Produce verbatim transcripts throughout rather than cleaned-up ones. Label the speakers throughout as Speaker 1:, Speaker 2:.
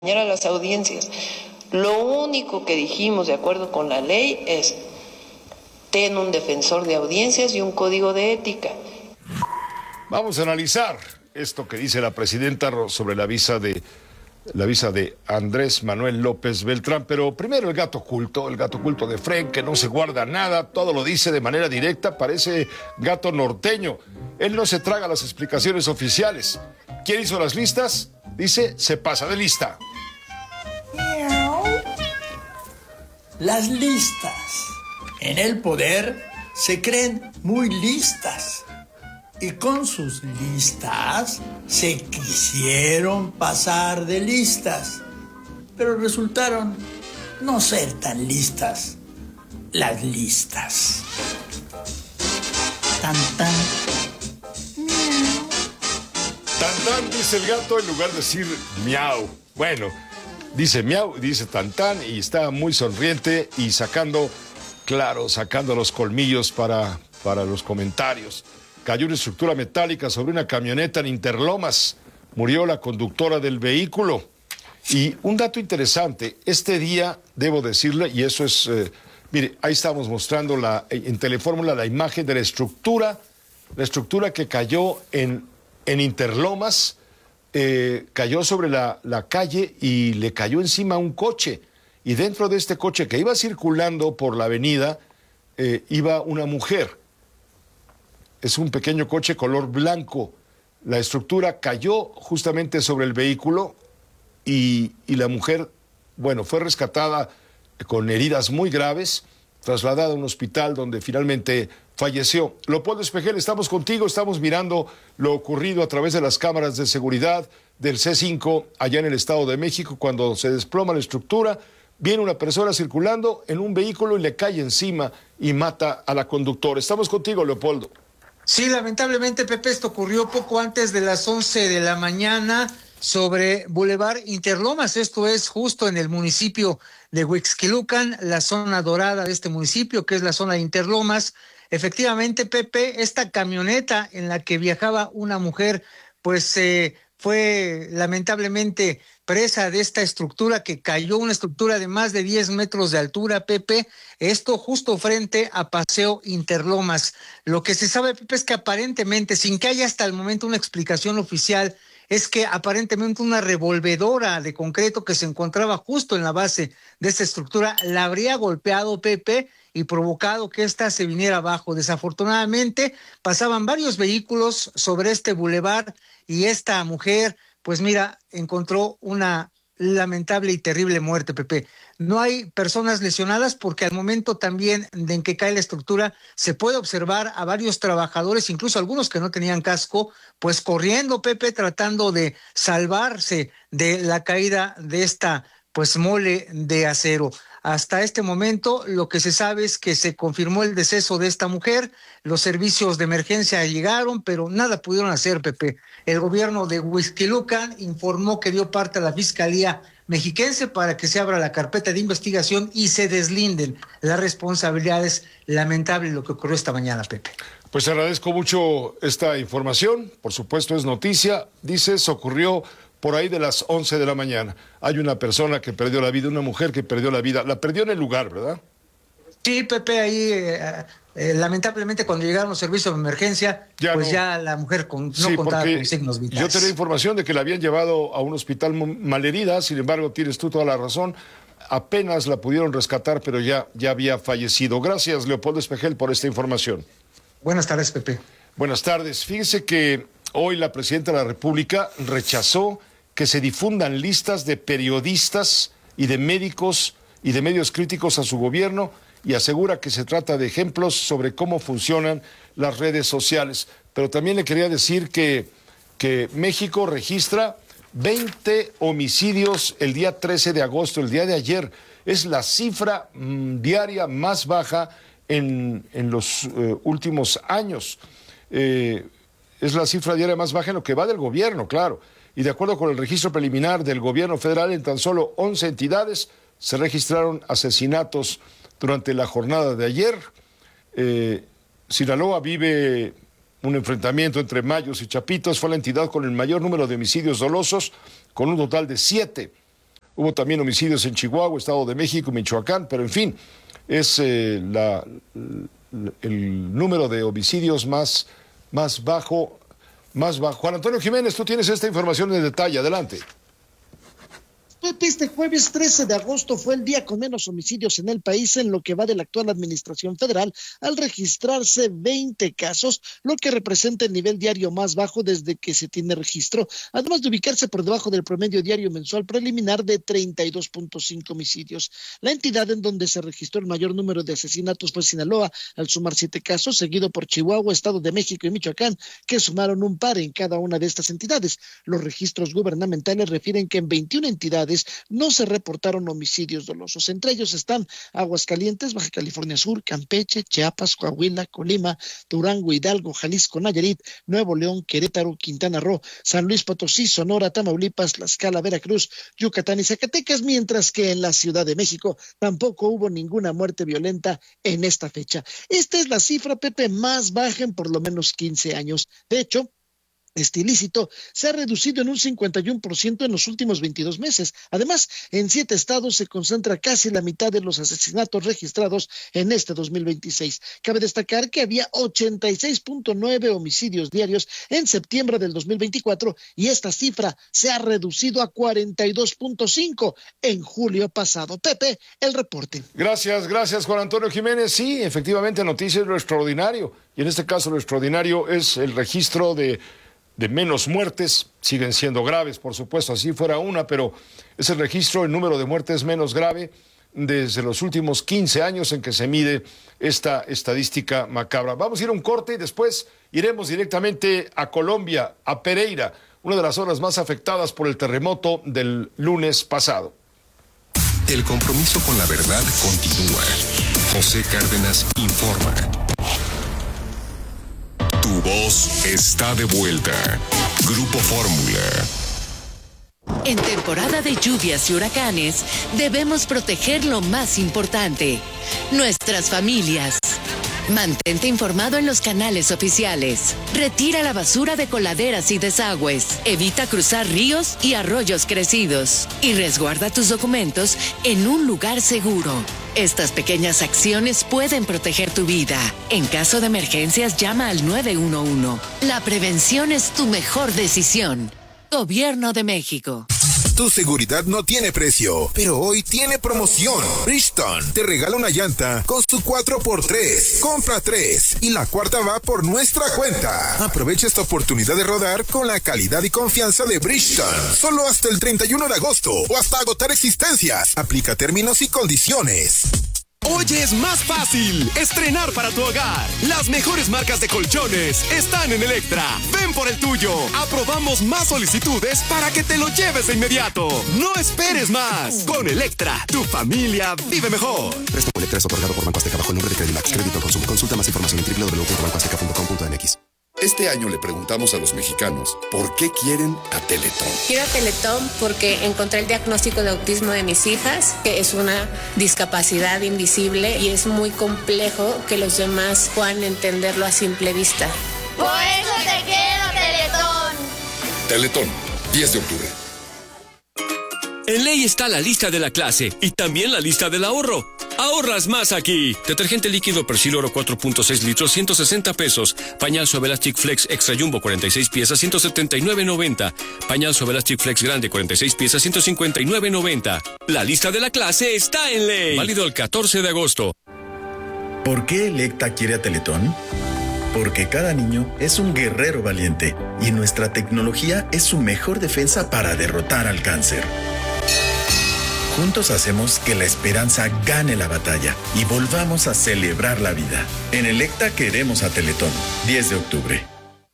Speaker 1: a las audiencias. Lo único que dijimos de acuerdo con la ley es ten un defensor de audiencias y un código de ética.
Speaker 2: Vamos a analizar esto que dice la presidenta sobre la visa de la visa de Andrés Manuel López Beltrán, pero primero el gato oculto, el gato oculto de Fren, que no se guarda nada, todo lo dice de manera directa, parece gato norteño. Él no se traga las explicaciones oficiales. ¿Quién hizo las listas? Dice, se pasa de lista.
Speaker 3: Las listas en el poder se creen muy listas y con sus listas se quisieron pasar de listas, pero resultaron no ser tan listas las listas. Tan tan. Miau.
Speaker 2: Tan tan, dice el gato en lugar de decir miau. Bueno, dice miau, dice tan tan y está muy sonriente y sacando, claro, sacando los colmillos para, para los comentarios. Cayó una estructura metálica sobre una camioneta en Interlomas. Murió la conductora del vehículo. Y un dato interesante, este día, debo decirle, y eso es, eh, mire, ahí estamos mostrando la, en Telefórmula la imagen de la estructura, la estructura que cayó en, en Interlomas, eh, cayó sobre la, la calle y le cayó encima un coche. Y dentro de este coche que iba circulando por la avenida, eh, iba una mujer. Es un pequeño coche color blanco. La estructura cayó justamente sobre el vehículo y, y la mujer, bueno, fue rescatada con heridas muy graves, trasladada a un hospital donde finalmente falleció. Leopoldo Espejel, estamos contigo, estamos mirando lo ocurrido a través de las cámaras de seguridad del C cinco allá en el Estado de México cuando se desploma la estructura. Viene una persona circulando en un vehículo y le cae encima y mata a la conductora. Estamos contigo, Leopoldo.
Speaker 4: Sí, lamentablemente, Pepe, esto ocurrió poco antes de las once de la mañana sobre Boulevard Interlomas. Esto es justo en el municipio de Huixquilucan, la zona dorada de este municipio, que es la zona de Interlomas. Efectivamente, Pepe, esta camioneta en la que viajaba una mujer, pues eh, fue lamentablemente presa de esta estructura que cayó, una estructura de más de diez metros de altura, Pepe, esto justo frente a Paseo Interlomas. Lo que se sabe, Pepe, es que aparentemente, sin que haya hasta el momento una explicación oficial, es que aparentemente una revolvedora de concreto que se encontraba justo en la base de esta estructura la habría golpeado, Pepe, y provocado que ésta se viniera abajo. Desafortunadamente, pasaban varios vehículos sobre este bulevar y esta mujer, pues mira, encontró una lamentable y terrible muerte, Pepe. No hay personas lesionadas porque al momento también de en que cae la estructura se puede observar a varios trabajadores, incluso algunos que no tenían casco, pues corriendo, Pepe, tratando de salvarse de la caída de esta pues mole de acero. Hasta este momento lo que se sabe es que se confirmó el deceso de esta mujer, los servicios de emergencia llegaron, pero nada pudieron hacer, Pepe. El gobierno de Huixquilucan informó que dio parte a la Fiscalía Mexiquense para que se abra la carpeta de investigación y se deslinden las responsabilidades. Lamentable lo que ocurrió esta mañana, Pepe.
Speaker 2: Pues agradezco mucho esta información, por supuesto es noticia, dices, ocurrió por ahí de las once de la mañana. Hay una persona que perdió la vida, una mujer que perdió la vida. La perdió en el lugar, ¿verdad?
Speaker 4: Sí, Pepe, ahí eh, eh, lamentablemente cuando llegaron los servicios de emergencia, ya pues no. ya la mujer con, no
Speaker 2: sí,
Speaker 4: contaba con signos vitales.
Speaker 2: Yo tenía información de que la habían llevado a un hospital malherida, sin embargo tienes tú toda la razón. Apenas la pudieron rescatar, pero ya, ya había fallecido. Gracias, Leopoldo Espejel, por esta información.
Speaker 4: Buenas tardes, Pepe.
Speaker 2: Buenas tardes. Fíjese que hoy la presidenta de la República rechazó que se difundan listas de periodistas y de médicos y de medios críticos a su gobierno y asegura que se trata de ejemplos sobre cómo funcionan las redes sociales. Pero también le quería decir que, que México registra veinte homicidios el día trece de agosto, el día de ayer. Es la cifra mmm, diaria más baja en, en los eh, últimos años. Eh, es la cifra diaria más baja en lo que va del gobierno, claro. Y de acuerdo con el registro preliminar del gobierno federal, en tan solo once entidades se registraron asesinatos durante la jornada de ayer. Eh, Sinaloa vive un enfrentamiento entre Mayos y Chapitos, fue la entidad con el mayor número de homicidios dolosos, con un total de siete. Hubo también homicidios en Chihuahua, Estado de México, Michoacán, pero en fin, es eh, la, el número de homicidios más, más bajo, más bajo. Juan Antonio Jiménez, tú tienes esta información en detalle, adelante.
Speaker 5: Pepe, este jueves trece de agosto fue el día con menos homicidios en el país en lo que va de la actual administración federal, al registrarse veinte casos, lo que representa el nivel diario más bajo desde que se tiene registro, además de ubicarse por debajo del promedio diario mensual preliminar de treinta y dos punto cinco homicidios. La entidad en donde se registró el mayor número de asesinatos fue Sinaloa, al sumar siete casos, seguido por Chihuahua, Estado de México y Michoacán, que sumaron un par en cada una de estas entidades. Los registros gubernamentales refieren que en veintiuna entidades no se reportaron homicidios dolosos. Entre ellos están Aguascalientes, Baja California Sur, Campeche, Chiapas, Coahuila, Colima, Durango, Hidalgo, Jalisco, Nayarit, Nuevo León, Querétaro, Quintana Roo, San Luis Potosí, Sonora, Tamaulipas, Tlaxcala, Veracruz, Yucatán y Zacatecas, mientras que en la Ciudad de México tampoco hubo ninguna muerte violenta en esta fecha. Esta es la cifra, Pepe, más baja en por lo menos quince años. De hecho, este ilícito se ha reducido en un cincuenta y uno por ciento en los últimos veintidós meses. Además, en siete estados se concentra casi la mitad de los asesinatos registrados en este dos mil veintiséis. Cabe destacar que había ochenta y seis punto nueve homicidios diarios en septiembre del dos mil veinticuatro y esta cifra se ha reducido a cuarenta y dos punto cinco en julio pasado. Pepe, el reporte.
Speaker 2: Gracias, gracias Juan Antonio Jiménez. Sí, efectivamente, noticia es lo extraordinario. Y en este caso lo extraordinario es el registro de de menos muertes, siguen siendo graves, por supuesto, así fuera una, pero es el registro, el número de muertes menos grave desde los últimos quince años en que se mide esta estadística macabra. Vamos a ir a un corte y después iremos directamente a Colombia, a Pereira, una de las zonas más afectadas por el terremoto del lunes pasado.
Speaker 6: El compromiso con la verdad continúa. José Cárdenas informa. Tu voz está de vuelta. Grupo Fórmula.
Speaker 7: En temporada de lluvias y huracanes, debemos proteger lo más importante, nuestras familias. Mantente informado en los canales oficiales. Retira la basura de coladeras y desagües. Evita cruzar ríos y arroyos crecidos. Y resguarda tus documentos en un lugar seguro. Estas pequeñas acciones pueden proteger tu vida. En caso de emergencias, llama al nueve uno uno. La prevención es tu mejor decisión. Gobierno de México.
Speaker 8: Tu seguridad no tiene precio, pero hoy tiene promoción. Bridgestone te regala una llanta con su cuatro por tres. Compra tres y la cuarta va por nuestra cuenta. Aprovecha esta oportunidad de rodar con la calidad y confianza de Bridgestone. Solo hasta el treinta y uno de agosto o hasta agotar existencias. Aplica términos y condiciones.
Speaker 9: Hoy es más fácil estrenar para tu hogar. Las mejores marcas de colchones están en Electra. Ven por el tuyo. Aprobamos más solicitudes para que te lo lleves de inmediato. No esperes más. Con Electra, tu familia vive mejor.
Speaker 10: Préstamo Electra es otorgado por Banco Azteca bajo el nombre de Credimax. Crédito al consumo. Consulta más información en doble u doble u doble u punto banco azteca punto com punto m x.
Speaker 11: Este año le preguntamos a los mexicanos por qué quieren a Teletón.
Speaker 12: Quiero a Teletón porque encontré el diagnóstico de autismo de mis hijas, que es una discapacidad invisible y es muy complejo que los demás puedan entenderlo a simple vista.
Speaker 13: Por eso te quiero, Teletón.
Speaker 11: Teletón, diez de octubre.
Speaker 14: En Ley está la lista de la clase y también la lista del ahorro. Ahorras más aquí. Detergente líquido Persil Oro cuatro punto seis litros, ciento sesenta pesos. Pañal Suave Elastic Flex Extra Jumbo cuarenta y seis piezas, ciento setenta y nueve noventa. Pañal Suave Elastic Flex Grande cuarenta y seis piezas, ciento cincuenta y nueve noventa. La lista de la clase está en Ley. Válido el catorce de agosto.
Speaker 15: ¿Por qué Electa quiere a Teletón? Porque cada niño es un guerrero valiente y nuestra tecnología es su mejor defensa para derrotar al cáncer. Juntos hacemos que la esperanza gane la batalla y volvamos a celebrar la vida. En Electa queremos a Teletón. diez de octubre.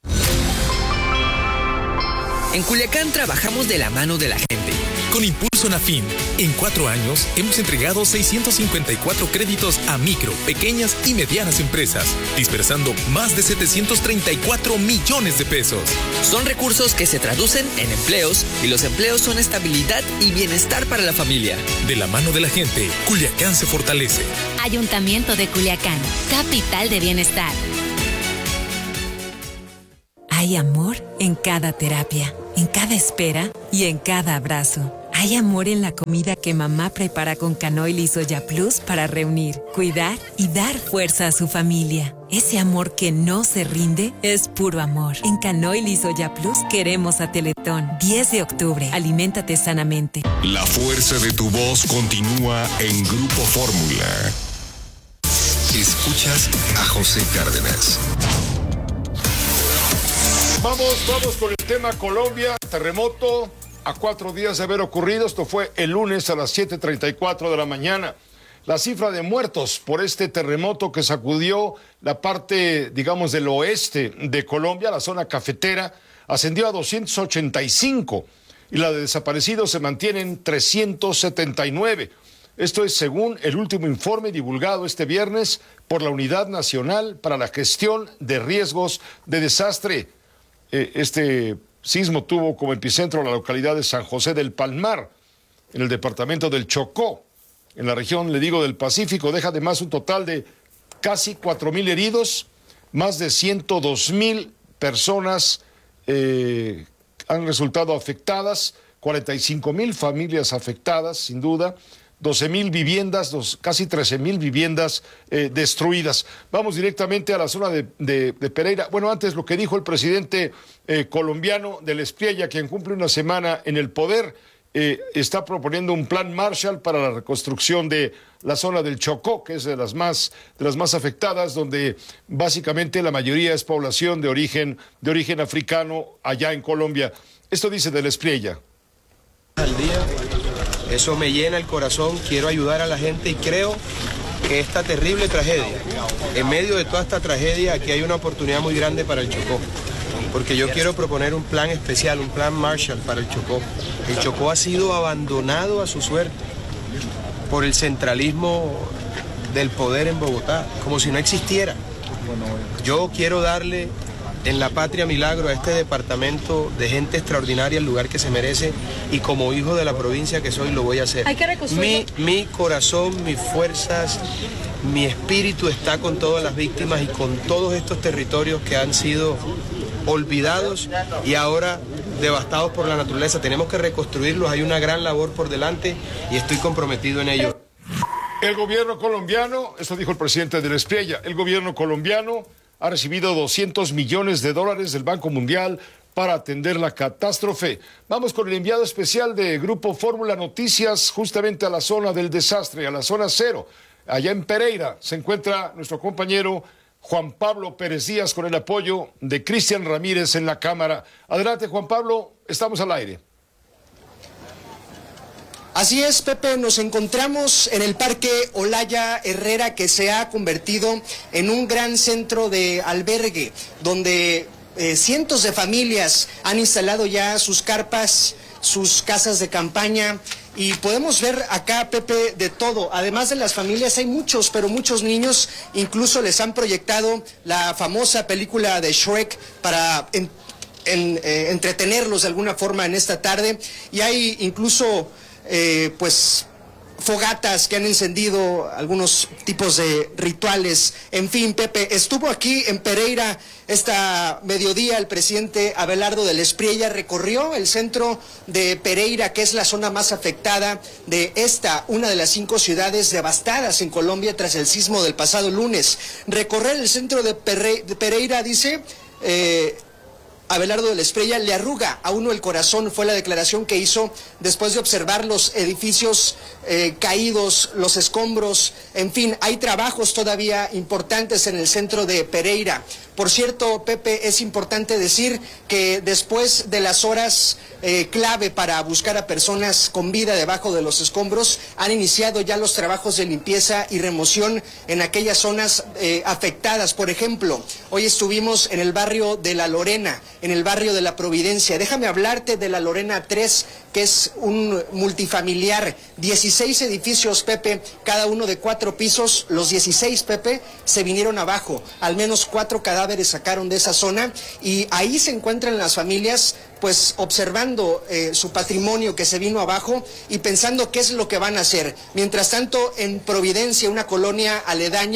Speaker 16: En Culiacán trabajamos de la mano de la gente.
Speaker 17: Con Impulso Nafin, en cuatro años hemos entregado seiscientos cincuenta y cuatro créditos a micro, pequeñas y medianas empresas, dispersando más de setecientos treinta y cuatro millones de pesos.
Speaker 16: Son recursos que se traducen en empleos y los empleos son estabilidad y bienestar para la familia.
Speaker 17: De la mano de la gente, Culiacán se fortalece.
Speaker 18: Ayuntamiento de Culiacán, capital de bienestar. Hay amor en cada terapia, en cada espera y en cada abrazo.
Speaker 19: Hay amor en la comida que mamá prepara con Canoil y Soya Plus para reunir, cuidar y dar fuerza a su familia. Ese amor que no se rinde es puro amor. En Canoil y Soya Plus queremos a Teletón. diez de octubre. Aliméntate sanamente.
Speaker 6: La fuerza de tu voz continúa en Grupo Fórmula. Escuchas a José Cárdenas.
Speaker 2: Vamos, vamos con el tema Colombia, terremoto a cuatro días de haber ocurrido. Esto fue el lunes a las siete treinta y cuatro de la mañana. La cifra de muertos por este terremoto que sacudió la parte, digamos, del oeste de Colombia, la zona cafetera, ascendió a doscientos ochenta y cinco y la de desaparecidos se mantiene en trescientos setenta y nueve. Esto es según el último informe divulgado este viernes por la Unidad Nacional para la Gestión de Riesgos de Desastre. Eh, este sismo tuvo como epicentro la localidad de San José del Palmar, en el departamento del Chocó, en la región, le digo, del Pacífico. Deja además un total de casi cuatro mil heridos, más de ciento dos mil personas eh, han resultado afectadas, cuarenta y cinco mil familias afectadas, sin duda, doce mil viviendas, dos, casi trece mil viviendas eh, destruidas. Vamos directamente a la zona de, de, de Pereira. Bueno, antes lo que dijo el presidente eh, colombiano del Espriella, quien cumple una semana en el poder, eh, está proponiendo un plan Marshall para la reconstrucción de la zona del Chocó, que es de las más, de las más afectadas, donde básicamente la mayoría es población de origen, de origen africano allá en Colombia. Esto dice del Espriella.
Speaker 20: Al día. Eso me llena el corazón, quiero ayudar a la gente y creo que esta terrible tragedia, en medio de toda esta tragedia, aquí hay una oportunidad muy grande para el Chocó, porque yo quiero proponer un plan especial, un plan Marshall para el Chocó. El Chocó ha sido abandonado a su suerte por el centralismo del poder en Bogotá, como si no existiera. Yo quiero darle en la Patria Milagro a este departamento de gente extraordinaria el lugar que se merece, y como hijo de la provincia que soy lo voy a hacer.
Speaker 21: Hay que reconstruir.
Speaker 20: Mi, mi corazón, mis fuerzas, mi espíritu está con todas las víctimas y con todos estos territorios que han sido olvidados y ahora devastados por la naturaleza. Tenemos que reconstruirlos, hay una gran labor por delante y estoy comprometido en ello.
Speaker 2: El gobierno colombiano, esto dijo el presidente del Espriella, el gobierno colombiano ha recibido doscientos millones de dólares del Banco Mundial para atender la catástrofe. Vamos con el enviado especial de Grupo Fórmula Noticias, justamente a la zona del desastre, a la zona cero. Allá en Pereira se encuentra nuestro compañero Juan Pablo Pérez Díaz con el apoyo de Cristian Ramírez en la cámara. Adelante, Juan Pablo, estamos al aire.
Speaker 22: Así es, Pepe, nos encontramos en el Parque Olaya Herrera, que se ha convertido en un gran centro de albergue, donde eh, cientos de familias han instalado ya sus carpas, sus casas de campaña, y podemos ver acá, Pepe, de todo. Además de las familias hay muchos, pero muchos niños, incluso les han proyectado la famosa película de Shrek para en, en, eh, entretenerlos de alguna forma en esta tarde, y hay incluso Eh, pues fogatas que han encendido, algunos tipos de rituales. En fin, Pepe, estuvo aquí en Pereira esta mediodía el presidente Abelardo del Espriella, recorrió el centro de Pereira, que es la zona más afectada de esta, una de las cinco ciudades devastadas en Colombia tras el sismo del pasado lunes. Recorrer el centro de, Perre, de Pereira, dice eh, Abelardo del Espriella, le arruga a uno el corazón, fue la declaración que hizo después de observar los edificios eh, caídos, los escombros. En fin, hay trabajos todavía importantes en el centro de Pereira. Por cierto, Pepe, es importante decir que después de las horas eh, clave para buscar a personas con vida debajo de los escombros, han iniciado ya los trabajos de limpieza y remoción en aquellas zonas eh, afectadas. Por ejemplo, hoy estuvimos en el barrio de La Lorena, en el barrio de La Providencia. Déjame hablarte de La Lorena tres, que es un multifamiliar, dieciséis edificios, Pepe, cada uno de cuatro pisos. Los dieciséis, Pepe, se vinieron abajo, al menos cuatro cadáveres sacaron de esa zona, y ahí se encuentran las familias pues observando eh, su patrimonio que se vino abajo y pensando qué es lo que van a hacer. Mientras tanto, en Providencia, una colonia aledaña,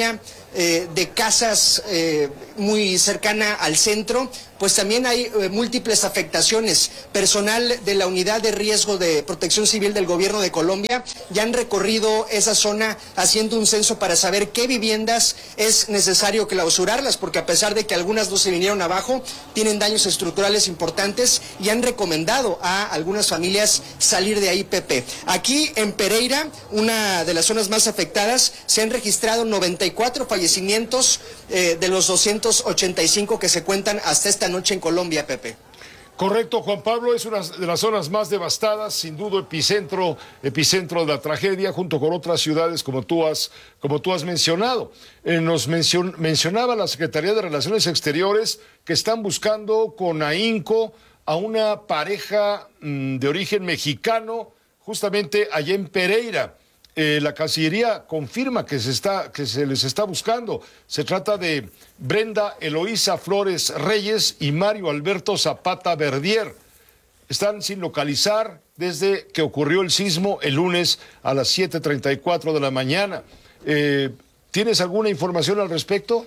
Speaker 22: eh, de casas eh, muy cercana al centro, pues también hay eh, múltiples afectaciones. Personal de la Unidad de Riesgo de Protección Civil del Gobierno de Colombia ya han recorrido esa zona haciendo un censo para saber qué viviendas es necesario clausurarlas, porque a pesar de que algunas no se vinieron abajo, tienen daños estructurales importantes y han recomendado a algunas familias salir de ahí, Pepe. Aquí en Pereira, una de las zonas más afectadas, se han registrado noventa y cuatro fallecimientos eh, de los doscientos ochenta y cinco que se cuentan hasta esta noche en Colombia, Pepe.
Speaker 2: Correcto, Juan Pablo, es una de las zonas más devastadas, sin duda epicentro, epicentro de la tragedia, junto con otras ciudades como tú has, como tú has mencionado. Eh, nos mencion, mencionaba la Secretaría de Relaciones Exteriores que están buscando con ahínco a una pareja mmm, de origen mexicano, justamente allá en Pereira. Eh, la Cancillería confirma que se, está, que se les está buscando. Se trata de Brenda Eloísa Flores Reyes y Mario Alberto Zapata Verdier. Están sin localizar desde que ocurrió el sismo el lunes a las siete treinta y cuatro de la mañana. Eh, ¿Tienes alguna información al respecto?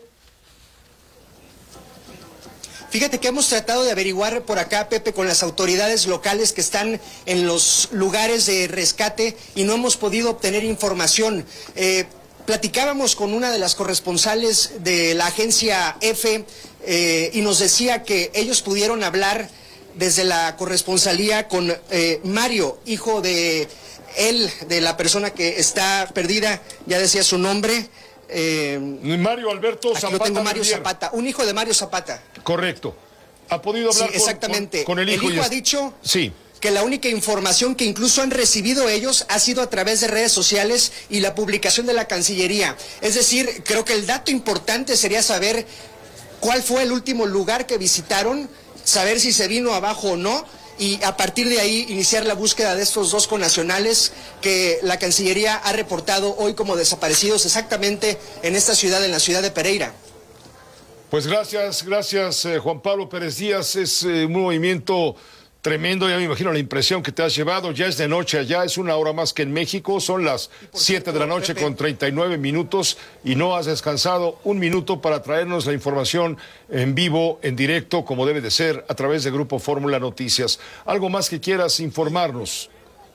Speaker 22: Fíjate que hemos tratado de averiguar por acá, Pepe, con las autoridades locales que están en los lugares de rescate y no hemos podido obtener información. Eh, platicábamos con una de las corresponsales de la agencia EFE eh, y nos decía que ellos pudieron hablar desde la corresponsalía con eh, Mario, hijo de él, de la persona que está perdida, ya decía su nombre.
Speaker 2: Eh, Mario Alberto Zapata.
Speaker 22: Aquí lo tengo, Mario
Speaker 2: Verdier.
Speaker 22: Zapata, un hijo de Mario Zapata.
Speaker 2: Correcto. ¿Ha podido hablar
Speaker 22: sí, exactamente.
Speaker 2: Con, con, con el hijo?
Speaker 22: El hijo
Speaker 2: y
Speaker 22: ha dicho
Speaker 2: sí.
Speaker 22: que la única información que incluso han recibido ellos ha sido a través de redes sociales y la publicación de la Cancillería. Es decir, creo que el dato importante sería saber cuál fue el último lugar que visitaron, saber si se vino abajo o no, y a partir de ahí iniciar la búsqueda de estos dos connacionales que la Cancillería ha reportado hoy como desaparecidos exactamente en esta ciudad, en la ciudad de Pereira.
Speaker 2: Pues gracias, gracias eh, Juan Pablo Pérez Díaz, es eh, un movimiento tremendo, ya me imagino la impresión que te has llevado, ya es de noche allá, es una hora más que en México, son las siete de la noche con treinta y nueve minutos y no has descansado un minuto para traernos la información en vivo, en directo, como debe de ser, a través de Grupo Fórmula Noticias. ¿Algo más que quieras informarnos?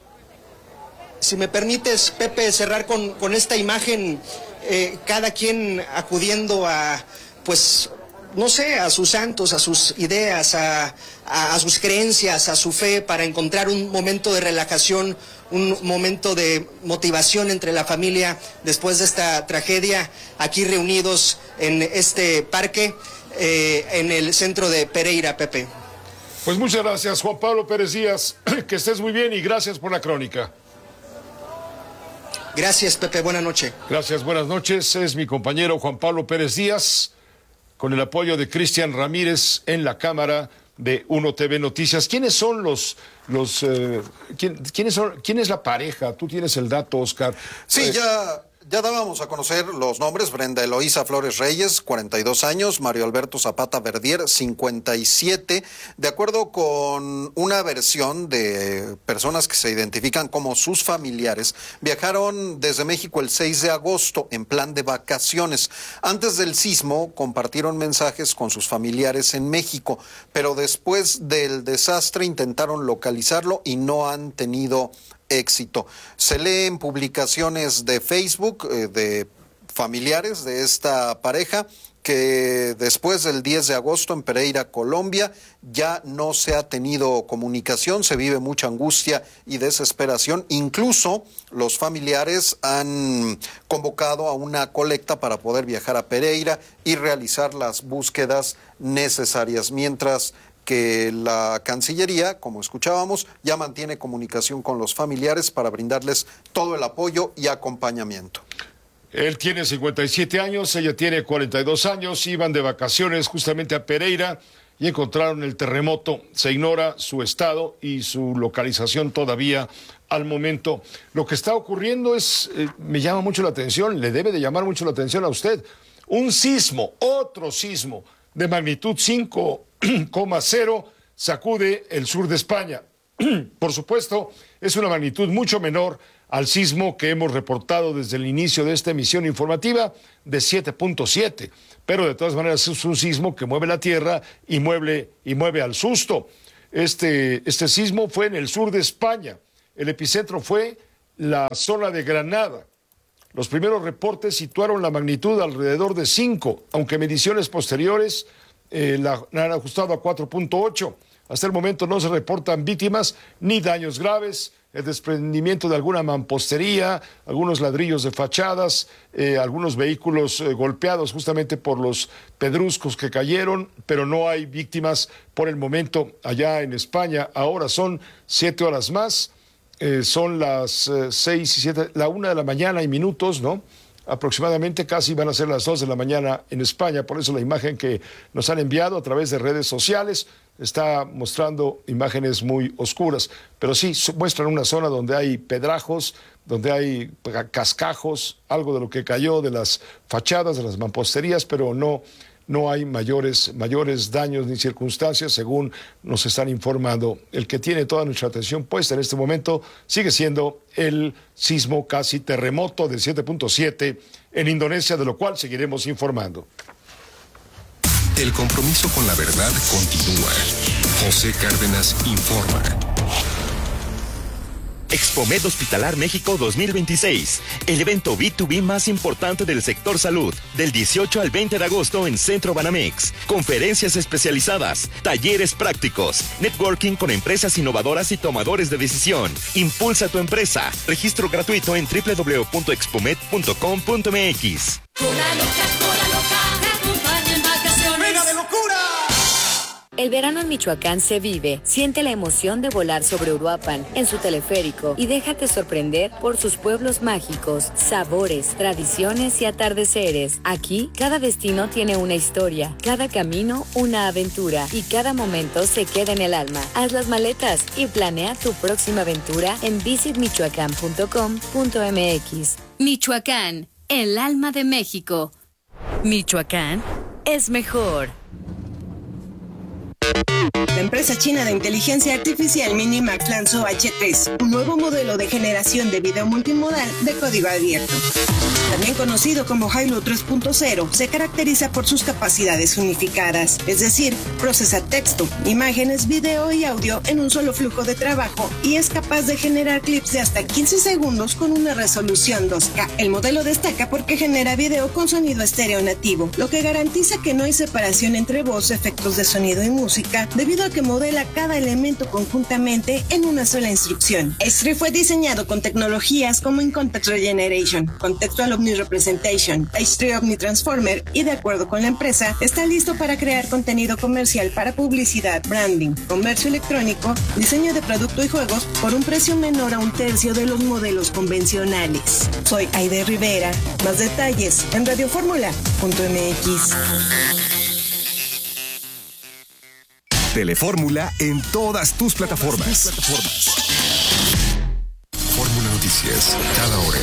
Speaker 22: Si me permites, Pepe, cerrar con, con esta imagen, eh, cada quien acudiendo a, pues, no sé, a sus santos, a sus ideas, a, a, a sus creencias, a su fe, para encontrar un momento de relajación, un momento de motivación entre la familia después de esta tragedia, aquí reunidos en este parque, eh, en el centro de Pereira, Pepe.
Speaker 2: Pues muchas gracias, Juan Pablo Pérez Díaz, que estés muy bien y gracias por la crónica.
Speaker 22: Gracias, Pepe, buenas noches.
Speaker 2: Gracias, buenas noches, es mi compañero Juan Pablo Pérez Díaz, con el apoyo de Cristian Ramírez en la cámara de Uno T V Noticias. ¿Quiénes son los, los eh, ¿quién, quiénes son, quién es la pareja? Tú tienes el dato, Oscar.
Speaker 1: Sí,
Speaker 2: eh,
Speaker 1: ya, ya dábamos a conocer los nombres. Brenda Eloísa Flores Reyes, cuarenta y dos años, Mario Alberto Zapata Verdier, cincuenta y siete. De acuerdo con una versión de personas que se identifican como sus familiares, viajaron desde México el seis de agosto en plan de vacaciones. Antes del sismo compartieron mensajes con sus familiares en México, pero después del desastre intentaron localizarlo y no han tenido éxito. Se lee en publicaciones de Facebook eh, de familiares de esta pareja que después del diez de agosto en Pereira, Colombia, ya no se ha tenido comunicación, se vive mucha angustia y desesperación. Incluso los familiares han convocado a una colecta para poder viajar a Pereira y realizar las búsquedas necesarias, mientras que la Cancillería, como escuchábamos, ya mantiene comunicación con los familiares para brindarles todo el apoyo y acompañamiento.
Speaker 2: Él tiene cincuenta y siete años, ella tiene cuarenta y dos años, iban de vacaciones justamente a Pereira y encontraron el terremoto. Se ignora su estado y su localización todavía al momento. Lo que está ocurriendo es, eh, me llama mucho la atención, le debe de llamar mucho la atención a usted. Un sismo, otro sismo de magnitud cinco coma cero sacude el sur de España. Por supuesto, es una magnitud mucho menor al sismo que hemos reportado desde el inicio de esta emisión informativa de siete punto siete. Pero de todas maneras es un sismo que mueve la tierra y mueve, y mueve al susto. Este, este sismo fue en el sur de España. El epicentro fue la zona de Granada. Los primeros reportes situaron la magnitud alrededor de cinco, aunque mediciones posteriores eh, la, la han ajustado a cuatro punto ocho. Hasta el momento no se reportan víctimas ni daños graves. El desprendimiento de alguna mampostería, algunos ladrillos de fachadas, eh, algunos vehículos eh, golpeados justamente por los pedruscos que cayeron, pero no hay víctimas por el momento allá en España. Ahora son siete horas más. Eh, son las eh, seis y siete, la una de la mañana y minutos, ¿no? Aproximadamente casi van a ser las dos de la mañana en España, por eso la imagen que nos han enviado a través de redes sociales está mostrando imágenes muy oscuras, pero sí muestran una zona donde hay pedrajos, donde hay cascajos, algo de lo que cayó de las fachadas, de las mamposterías, pero no... No hay mayores, mayores daños ni circunstancias, según nos están informando. El que tiene toda nuestra atención puesta en este momento sigue siendo el sismo casi terremoto de siete punto siete en Indonesia, de lo cual seguiremos informando.
Speaker 6: El compromiso con la verdad continúa. José Cárdenas informa.
Speaker 3: Expomed Hospitalar México dos mil veintiséis, el evento B dos B más importante del sector salud, del dieciocho al veinte de agosto en Centro Banamex. Conferencias especializadas, talleres prácticos, networking con empresas innovadoras y tomadores de decisión. Impulsa tu empresa. Registro gratuito en doble u doble u doble u punto expomed punto com punto m x.
Speaker 21: El verano en Michoacán se vive. Siente la emoción de volar sobre Uruapan en su teleférico y déjate sorprender por sus pueblos mágicos, sabores, tradiciones y atardeceres. Aquí, cada destino tiene una historia, cada camino una aventura y cada momento se queda en el alma. Haz las maletas y planea tu próxima aventura en visit michoacán punto com punto m x.
Speaker 18: Michoacán, el alma de México. Michoacán es mejor.
Speaker 23: La empresa china de inteligencia artificial Minimax lanzó H tres, un nuevo modelo de generación de video multimodal de código abierto. También conocido como Hailu tres punto cero, se caracteriza por sus capacidades unificadas, es decir, procesa texto, imágenes, video y audio en un solo flujo de trabajo y es capaz de generar clips de hasta quince segundos con una resolución dos K. El modelo destaca porque genera video con sonido estéreo nativo, lo que garantiza que no hay separación entre voz, efectos de sonido y música, debido a que modela cada elemento conjuntamente en una sola instrucción. H tres fue diseñado con tecnologías como In-Context Regeneration, Contextual Omni-Representation, H tres Omni-Transformer y, de acuerdo con la empresa, está listo para crear contenido comercial para publicidad, branding, comercio electrónico, diseño de producto y juegos por un precio menor a un tercio de los modelos convencionales. Soy Aide Rivera. Más detalles en radioformula punto m x.
Speaker 6: Telefórmula en todas tus plataformas. plataformas. Fórmula Noticias, cada hora.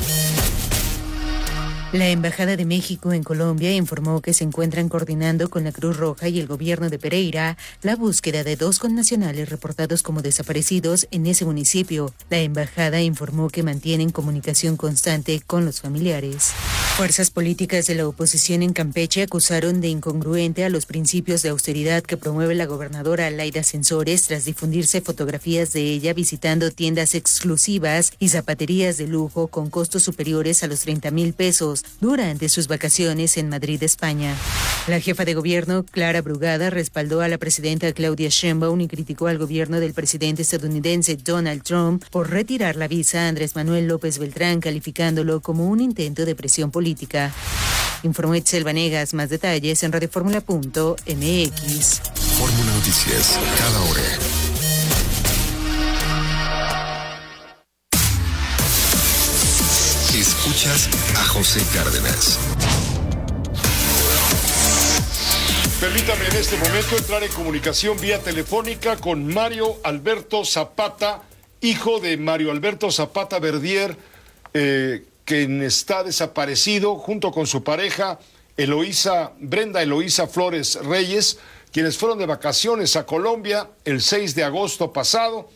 Speaker 24: La Embajada de México en Colombia informó que se encuentran coordinando con la Cruz Roja y el gobierno de Pereira la búsqueda de dos connacionales reportados como desaparecidos en ese municipio. La embajada informó que mantienen comunicación constante con los familiares. Fuerzas políticas de la oposición en Campeche acusaron de incongruente a los principios de austeridad que promueve la gobernadora Laida Sansores tras difundirse fotografías de ella visitando tiendas exclusivas y zapaterías de lujo con costos superiores a los treinta mil pesos durante sus vacaciones en Madrid, España. La jefa de gobierno, Clara Brugada, respaldó a la presidenta Claudia Sheinbaum y criticó al gobierno del presidente estadounidense Donald Trump por retirar la visa a Andrés Manuel López Beltrán, calificándolo como un intento de presión política. Informó Itzel Vanegas. Más detalles en radioformula punto m x.
Speaker 6: Fórmula Noticias, cada hora. Escuchas a José Cárdenas.
Speaker 2: Permítame en este momento entrar en comunicación vía telefónica con Mario Alberto Zapata, hijo de Mario Alberto Zapata Verdier, eh, quien está desaparecido junto con su pareja Eloísa, Brenda Eloísa Flores Reyes, quienes fueron de vacaciones a Colombia el seis de agosto pasado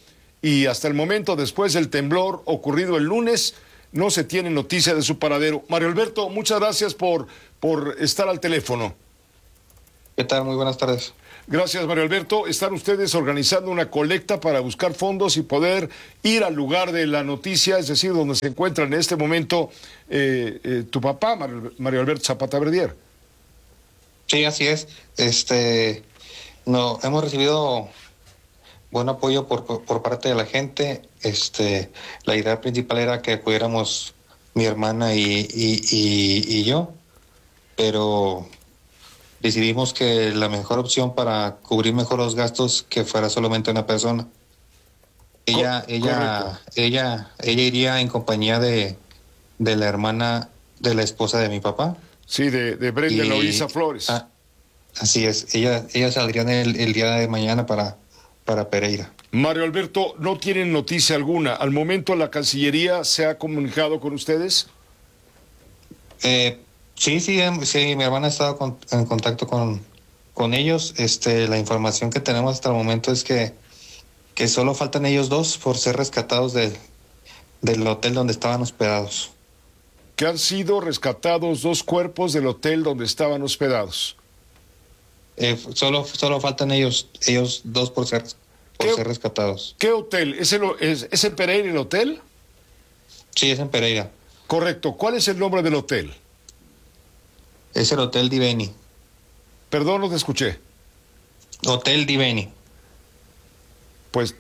Speaker 2: y hasta el momento, después del temblor ocurrido el lunes, no se tiene noticia de su paradero. Mario Alberto, muchas gracias por, por estar al teléfono.
Speaker 4: ¿Qué tal? Muy buenas tardes.
Speaker 2: Gracias, Mario Alberto. Están ustedes organizando una colecta para buscar fondos y poder ir al lugar de la noticia, es decir, donde se encuentra en este momento eh, eh, tu papá, Mario, Mario Alberto Zapata Verdier.
Speaker 4: Sí, así es. Este, no, hemos recibido buen apoyo por, por, por parte de la gente. Este, la idea principal era que pudiéramos mi hermana y, y, y, y yo, pero decidimos que la mejor opción para cubrir mejor los gastos que fuera solamente una persona. Ella, Co- ella, ella, ella iría en compañía de, de la hermana de la esposa de mi papá.
Speaker 2: Sí, de, de Brenda Eloísa Flores.
Speaker 4: Ah, así es. Ella, ella saldría el, el día de mañana para, para Pereira.
Speaker 2: Mario Alberto, no tienen noticia alguna. ¿Al momento la Cancillería se ha comunicado con ustedes?
Speaker 4: Eh, sí, sí, sí, mi hermana ha estado con, en contacto con, con ellos. Este, la información que tenemos hasta el momento es que, que solo faltan ellos dos por ser rescatados de, del hotel donde estaban hospedados.
Speaker 2: Que han sido rescatados dos cuerpos del hotel donde estaban hospedados.
Speaker 4: Eh, solo, solo faltan ellos, ellos dos por ser, por ser rescatados.
Speaker 2: ¿Qué hotel? ¿Es, el, es, ¿Es en Pereira el hotel?
Speaker 4: Sí, es en Pereira.
Speaker 2: Correcto. ¿Cuál es el nombre del hotel?
Speaker 4: Es el Hotel Diveni.
Speaker 2: Perdón, no te escuché.
Speaker 4: Hotel Diveni.
Speaker 2: Pues,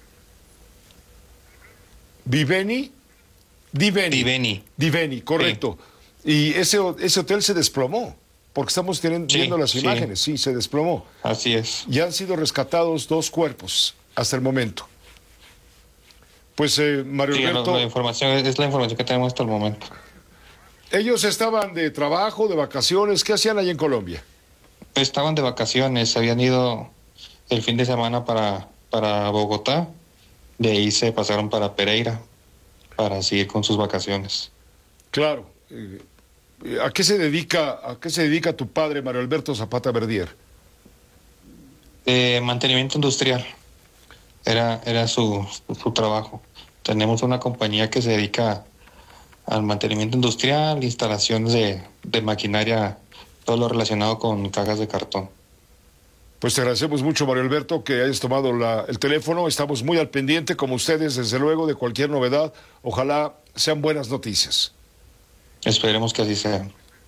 Speaker 2: ¿Diveni? Diveni.
Speaker 4: Diveni.
Speaker 2: Diveni, correcto. Sí. Y ese, ese hotel se desplomó, porque estamos teniendo,
Speaker 4: sí,
Speaker 2: viendo las
Speaker 4: sí.
Speaker 2: imágenes. Sí, se desplomó.
Speaker 4: Así es.
Speaker 2: Y han sido rescatados dos cuerpos hasta el momento. Pues, eh, Mario
Speaker 4: sí,
Speaker 2: Alberto...
Speaker 4: La, la información, es la información que tenemos hasta el momento.
Speaker 2: ¿Ellos estaban de trabajo, de vacaciones? ¿Qué hacían allí en Colombia?
Speaker 4: Estaban de vacaciones, habían ido el fin de semana para, para Bogotá. De ahí se pasaron para Pereira para seguir con sus vacaciones.
Speaker 2: Claro. ¿A qué se dedica, a qué se dedica tu padre, Mario Alberto Zapata Verdier?
Speaker 4: Eh, mantenimiento industrial. Era, era su, su trabajo. Tenemos una compañía que se dedica al mantenimiento industrial, instalaciones de, de maquinaria, todo lo relacionado con cajas de cartón.
Speaker 2: Pues te agradecemos mucho, Mario Alberto, que hayas tomado la, el teléfono. Estamos muy al pendiente, como ustedes, desde luego, de cualquier novedad. Ojalá sean buenas noticias.
Speaker 4: Esperemos que así sea.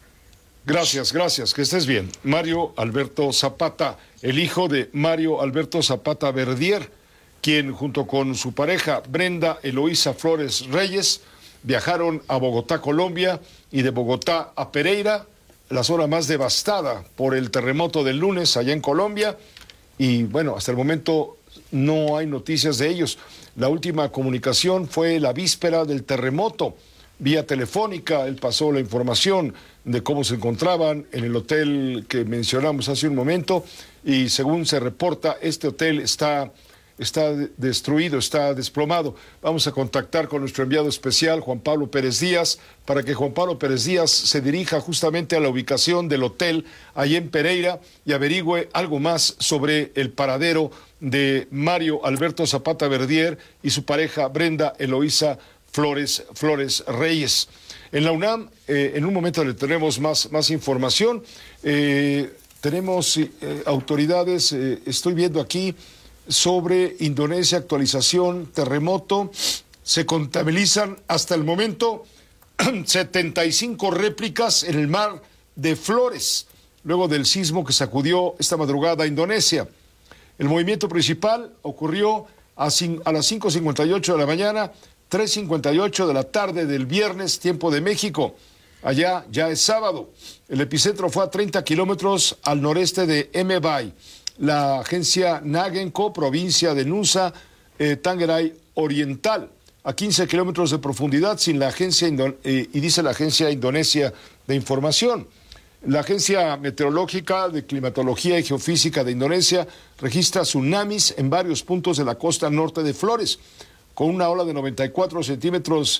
Speaker 2: Gracias, gracias, que estés bien. Mario Alberto Zapata, el hijo de Mario Alberto Zapata Verdier, quien junto con su pareja Brenda Eloísa Flores Reyes viajaron a Bogotá, Colombia, y de Bogotá a Pereira, la zona más devastada por el terremoto del lunes allá en Colombia, y bueno, hasta el momento no hay noticias de ellos. La última comunicación fue la víspera del terremoto, vía telefónica. Él pasó la información de cómo se encontraban en el hotel que mencionamos hace un momento, y según se reporta, este hotel está... está destruido, está desplomado. Vamos a contactar con nuestro enviado especial, Juan Pablo Pérez Díaz, para que Juan Pablo Pérez Díaz se dirija justamente a la ubicación del hotel allí en Pereira y averigüe algo más sobre el paradero de Mario Alberto Zapata Verdier y su pareja Brenda Eloísa Flores, Flores Reyes. En la UNAM, eh, en un momento le tenemos más, más información. Eh, tenemos eh, autoridades, eh, estoy viendo aquí, sobre Indonesia, actualización, terremoto. Se contabilizan hasta el momento setenta y cinco réplicas en el mar de Flores, luego del sismo que sacudió esta madrugada a Indonesia. El movimiento principal ocurrió a, a las cinco cincuenta y ocho de la mañana, tres cincuenta y ocho de la tarde del viernes, tiempo de México. Allá ya es sábado. El epicentro fue a treinta kilómetros al noreste de Mbae. La agencia Nagenco, provincia de Nusa eh, Tenggara Oriental, a quince kilómetros de profundidad, sin la agencia eh, y dice la agencia Indonesia de Información. La agencia meteorológica de climatología y geofísica de Indonesia registra tsunamis en varios puntos de la costa norte de Flores, con una ola de noventa y cuatro centímetros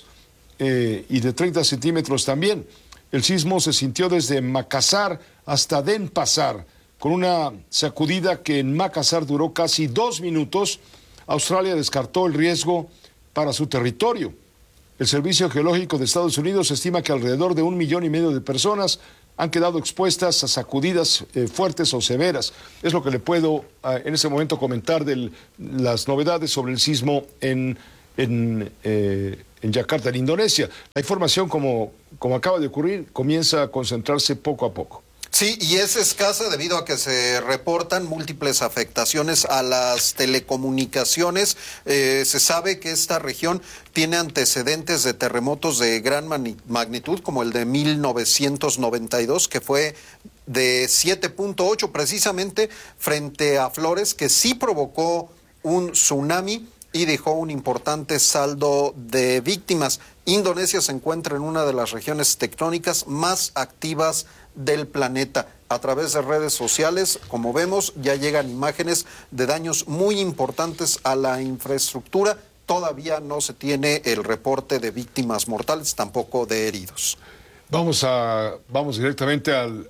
Speaker 2: eh, y de treinta centímetros también. El sismo se sintió desde Makassar hasta Denpasar, con una sacudida que en Makassar duró casi dos minutos, Australia descartó el riesgo para su territorio. El Servicio Geológico de Estados Unidos estima que alrededor de un millón y medio de personas han quedado expuestas a sacudidas eh, fuertes o severas. Es lo que le puedo eh, en ese momento comentar de las novedades sobre el sismo en, en, eh, en Yakarta, en Indonesia. La información, como, como acaba de ocurrir, comienza a concentrarse poco a poco.
Speaker 1: Sí, y es escasa debido a que se reportan múltiples afectaciones a las telecomunicaciones. Eh, se sabe que esta región tiene antecedentes de terremotos de gran magnitud, como el de mil novecientos noventa y dos, que fue de siete punto ocho precisamente frente a Flores, que sí provocó un tsunami y dejó un importante saldo de víctimas. Indonesia se encuentra en una de las regiones tectónicas más activas del planeta. A través de redes sociales, como vemos, ya llegan imágenes de daños muy importantes a la infraestructura. Todavía no se tiene el reporte de víctimas mortales, tampoco de heridos.
Speaker 2: Vamos a vamos directamente al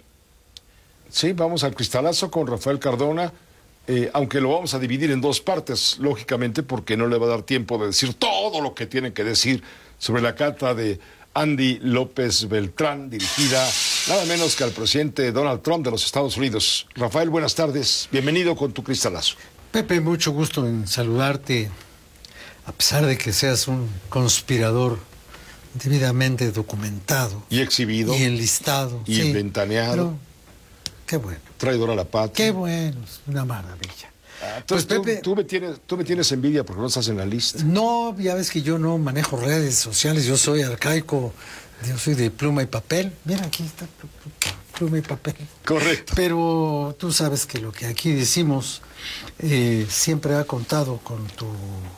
Speaker 2: sí, vamos al cristalazo con Rafael Cardona. Eh, aunque lo vamos a dividir en dos partes, lógicamente, porque no le va a dar tiempo de decir todo lo que tiene que decir sobre la carta de Andy López Beltrán, dirigida nada menos que al presidente Donald Trump de los Estados Unidos. Rafael, buenas tardes, bienvenido con tu cristalazo.
Speaker 5: Pepe, mucho gusto en saludarte, a pesar de que seas un conspirador debidamente documentado.
Speaker 2: Y exhibido.
Speaker 5: Y enlistado.
Speaker 2: Y
Speaker 5: sí,
Speaker 2: ventaneado.
Speaker 5: pero, qué bueno.
Speaker 2: Traidor a la patria.
Speaker 5: Qué bueno, es una maravilla.
Speaker 2: Ah, entonces, pues, Pepe, tú, tú, me tienes, tú me tienes envidia porque no estás en la lista.
Speaker 5: No, ya ves que yo no manejo redes sociales, yo soy arcaico, yo soy de pluma y papel. Mira, aquí está pluma y papel.
Speaker 2: Correcto.
Speaker 5: Pero tú sabes que lo que aquí decimos eh, siempre ha contado con tu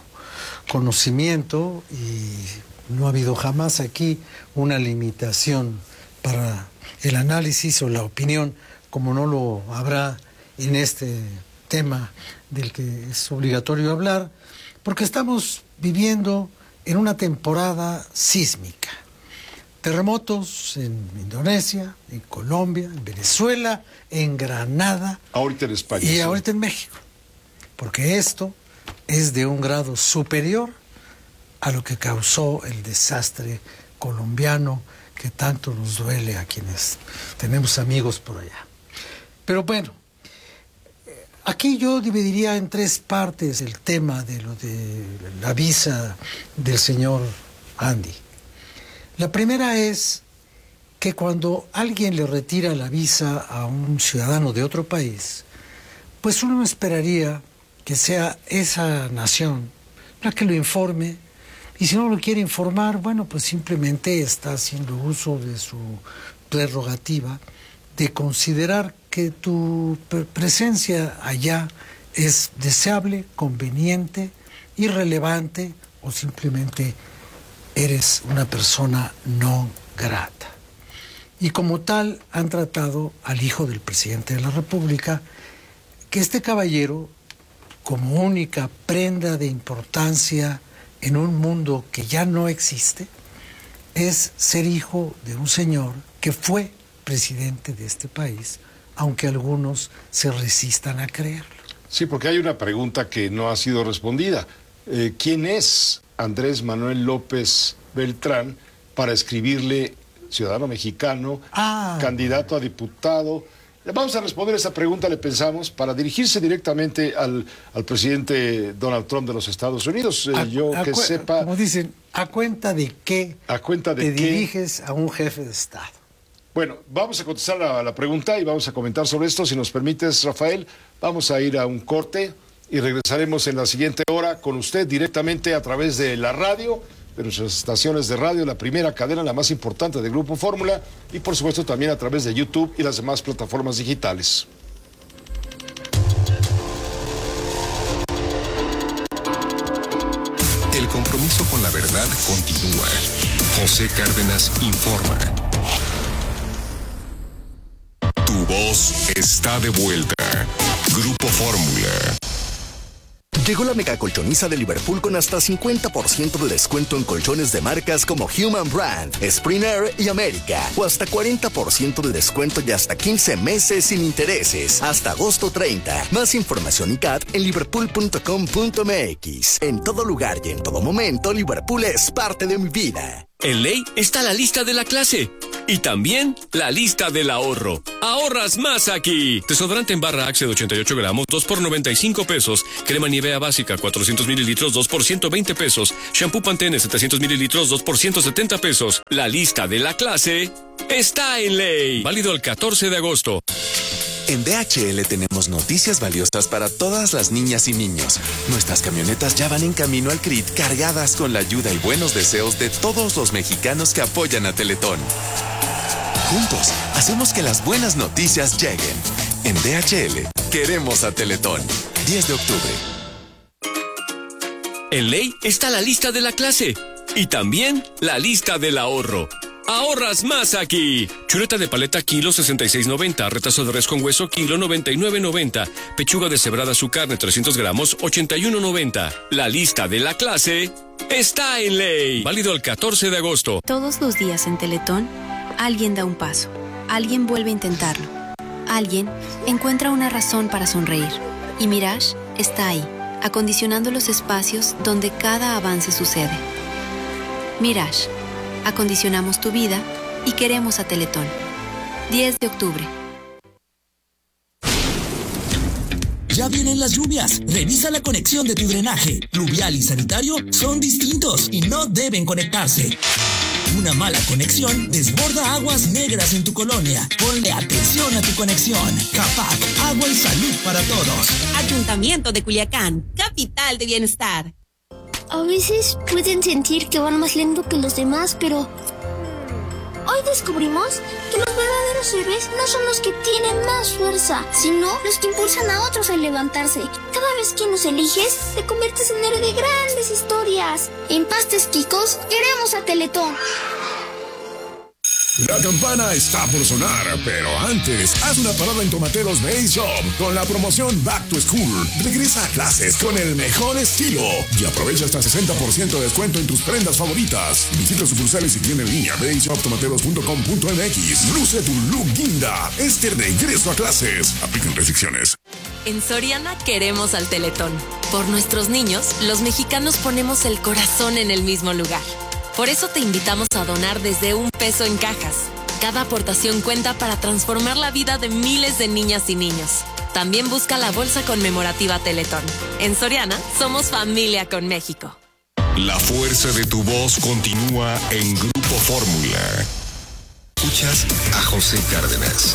Speaker 5: conocimiento y no ha habido jamás aquí una limitación para el análisis o la opinión, como no lo habrá en este tema del que es obligatorio hablar, porque estamos viviendo en una temporada sísmica. Terremotos en Indonesia, en Colombia, en Venezuela, en Granada.
Speaker 2: Ahorita en España.
Speaker 5: Y
Speaker 2: sí.
Speaker 5: ahorita en México. Porque esto es de un grado superior a lo que causó el desastre colombiano que tanto nos duele a quienes tenemos amigos por allá. Pero bueno, aquí yo dividiría en tres partes el tema de lo de la visa del señor Andy. La primera es que cuando alguien le retira la visa a un ciudadano de otro país, pues uno esperaría que sea esa nación la que lo informe, y si no lo quiere informar, bueno, pues simplemente está haciendo uso de su prerrogativa de considerar que tu presencia allá es deseable, conveniente, irrelevante o simplemente eres una persona no grata. Y como tal han tratado al hijo del presidente de la República, que este caballero, como única prenda de importancia en un mundo que ya no existe, es ser hijo de un señor que fue presidente de este país, aunque algunos se resistan a creerlo.
Speaker 2: Sí, porque hay una pregunta que no ha sido respondida. Eh, ¿Quién es Andrés Manuel López Beltrán para escribirle ciudadano mexicano,
Speaker 5: ah,
Speaker 2: candidato a diputado? Vamos a responder esa pregunta, le pensamos, para dirigirse directamente al, al presidente Donald Trump de los Estados Unidos. Eh,
Speaker 5: a,
Speaker 2: yo
Speaker 5: a
Speaker 2: que
Speaker 5: cu-
Speaker 2: sepa...
Speaker 5: Como dicen, ¿a cuenta de qué
Speaker 2: ¿A cuenta de
Speaker 5: te
Speaker 2: qué?
Speaker 5: diriges a un jefe de Estado?
Speaker 2: Bueno, vamos a contestar la, la pregunta y vamos a comentar sobre esto. Si nos permites, Rafael, vamos a ir a un corte y regresaremos en la siguiente hora con usted directamente a través de la radio, de nuestras estaciones de radio, la primera cadena, la más importante del Grupo Fórmula, y por supuesto también a través de YouTube y las demás plataformas digitales.
Speaker 6: El compromiso con la verdad continúa. José Cárdenas informa.
Speaker 11: Tu voz está de vuelta. Grupo Fórmula.
Speaker 7: Llegó la mega colchoniza de Liverpool con hasta cincuenta por ciento de descuento en colchones de marcas como Human Brand, Spring Air y América. O hasta cuarenta por ciento de descuento y hasta quince meses sin intereses. Hasta agosto treinta. Más información y C A T en liverpool punto com punto m x. En todo lugar y en todo momento, Liverpool es parte de mi vida.
Speaker 14: En Ley está la lista de la clase y también la lista del ahorro. Ahorras más aquí. Desodorante en barra Axe de ochenta y ocho gramos, dos por noventa y cinco pesos. Crema Nivea básica, cuatrocientos mililitros, dos por ciento veinte pesos. Shampoo Pantene, setecientos mililitros, dos por ciento setenta pesos. La lista de la clase está en Ley. Válido el catorce de agosto.
Speaker 8: En D H L tenemos noticias valiosas para todas las niñas y niños. Nuestras camionetas ya van en camino al C R I T cargadas con la ayuda y buenos deseos de todos los mexicanos que apoyan a Teletón. Juntos, hacemos que las buenas noticias lleguen. En D H L, queremos a Teletón. diez de octubre.
Speaker 14: En Ley está la lista de la clase y también la lista del ahorro. Ahorras más aquí. Chuleta de paleta kilo sesenta y seis noventa, retazo de res con hueso kilo noventa y nueve noventa, pechuga deshebrada su carne trescientos gramos ochenta y uno noventa. La lista de la clase está en Ley. Válido el catorce de agosto.
Speaker 9: Todos los días en Teletón, alguien da un paso, alguien vuelve a intentarlo, alguien encuentra una razón para sonreír. Y Mirage está ahí, acondicionando los espacios donde cada avance sucede. Mirage. Acondicionamos tu vida y queremos a Teletón. diez de octubre.
Speaker 10: Ya vienen las lluvias. Revisa la conexión de tu drenaje. Pluvial y sanitario son distintos y no deben conectarse. Una mala conexión desborda aguas negras en tu colonia. Ponle atención a tu conexión. Capac, agua y salud para todos.
Speaker 25: Ayuntamiento de Culiacán, capital de bienestar.
Speaker 26: A veces pueden sentir que van más lento que los demás, pero hoy descubrimos que los verdaderos héroes no son los que tienen más fuerza, sino los que impulsan a otros a levantarse. Cada vez que nos eliges, te conviertes en héroe de grandes historias. En Pastes Quicos, queremos a Teletón.
Speaker 27: La campana está por sonar, pero antes, haz una parada en Tomateros Base Shop con la promoción Back to School. Regresa a clases con el mejor estilo y aprovecha hasta sesenta por ciento de descuento en tus prendas favoritas. Visita sucursales y tienda en línea base shop tomateros punto com punto m x. Luce tu look guinda. Este regreso a clases. Aplican restricciones.
Speaker 19: En Soriana queremos al Teletón. Por nuestros niños, los mexicanos ponemos el corazón en el mismo lugar. Por eso te invitamos a donar desde un peso en cajas. Cada aportación cuenta para transformar la vida de miles de niñas y niños. También busca la bolsa conmemorativa Teletón. En Soriana, somos familia con México.
Speaker 6: La fuerza de tu voz continúa en Grupo Fórmula. Escuchas a José Cárdenas.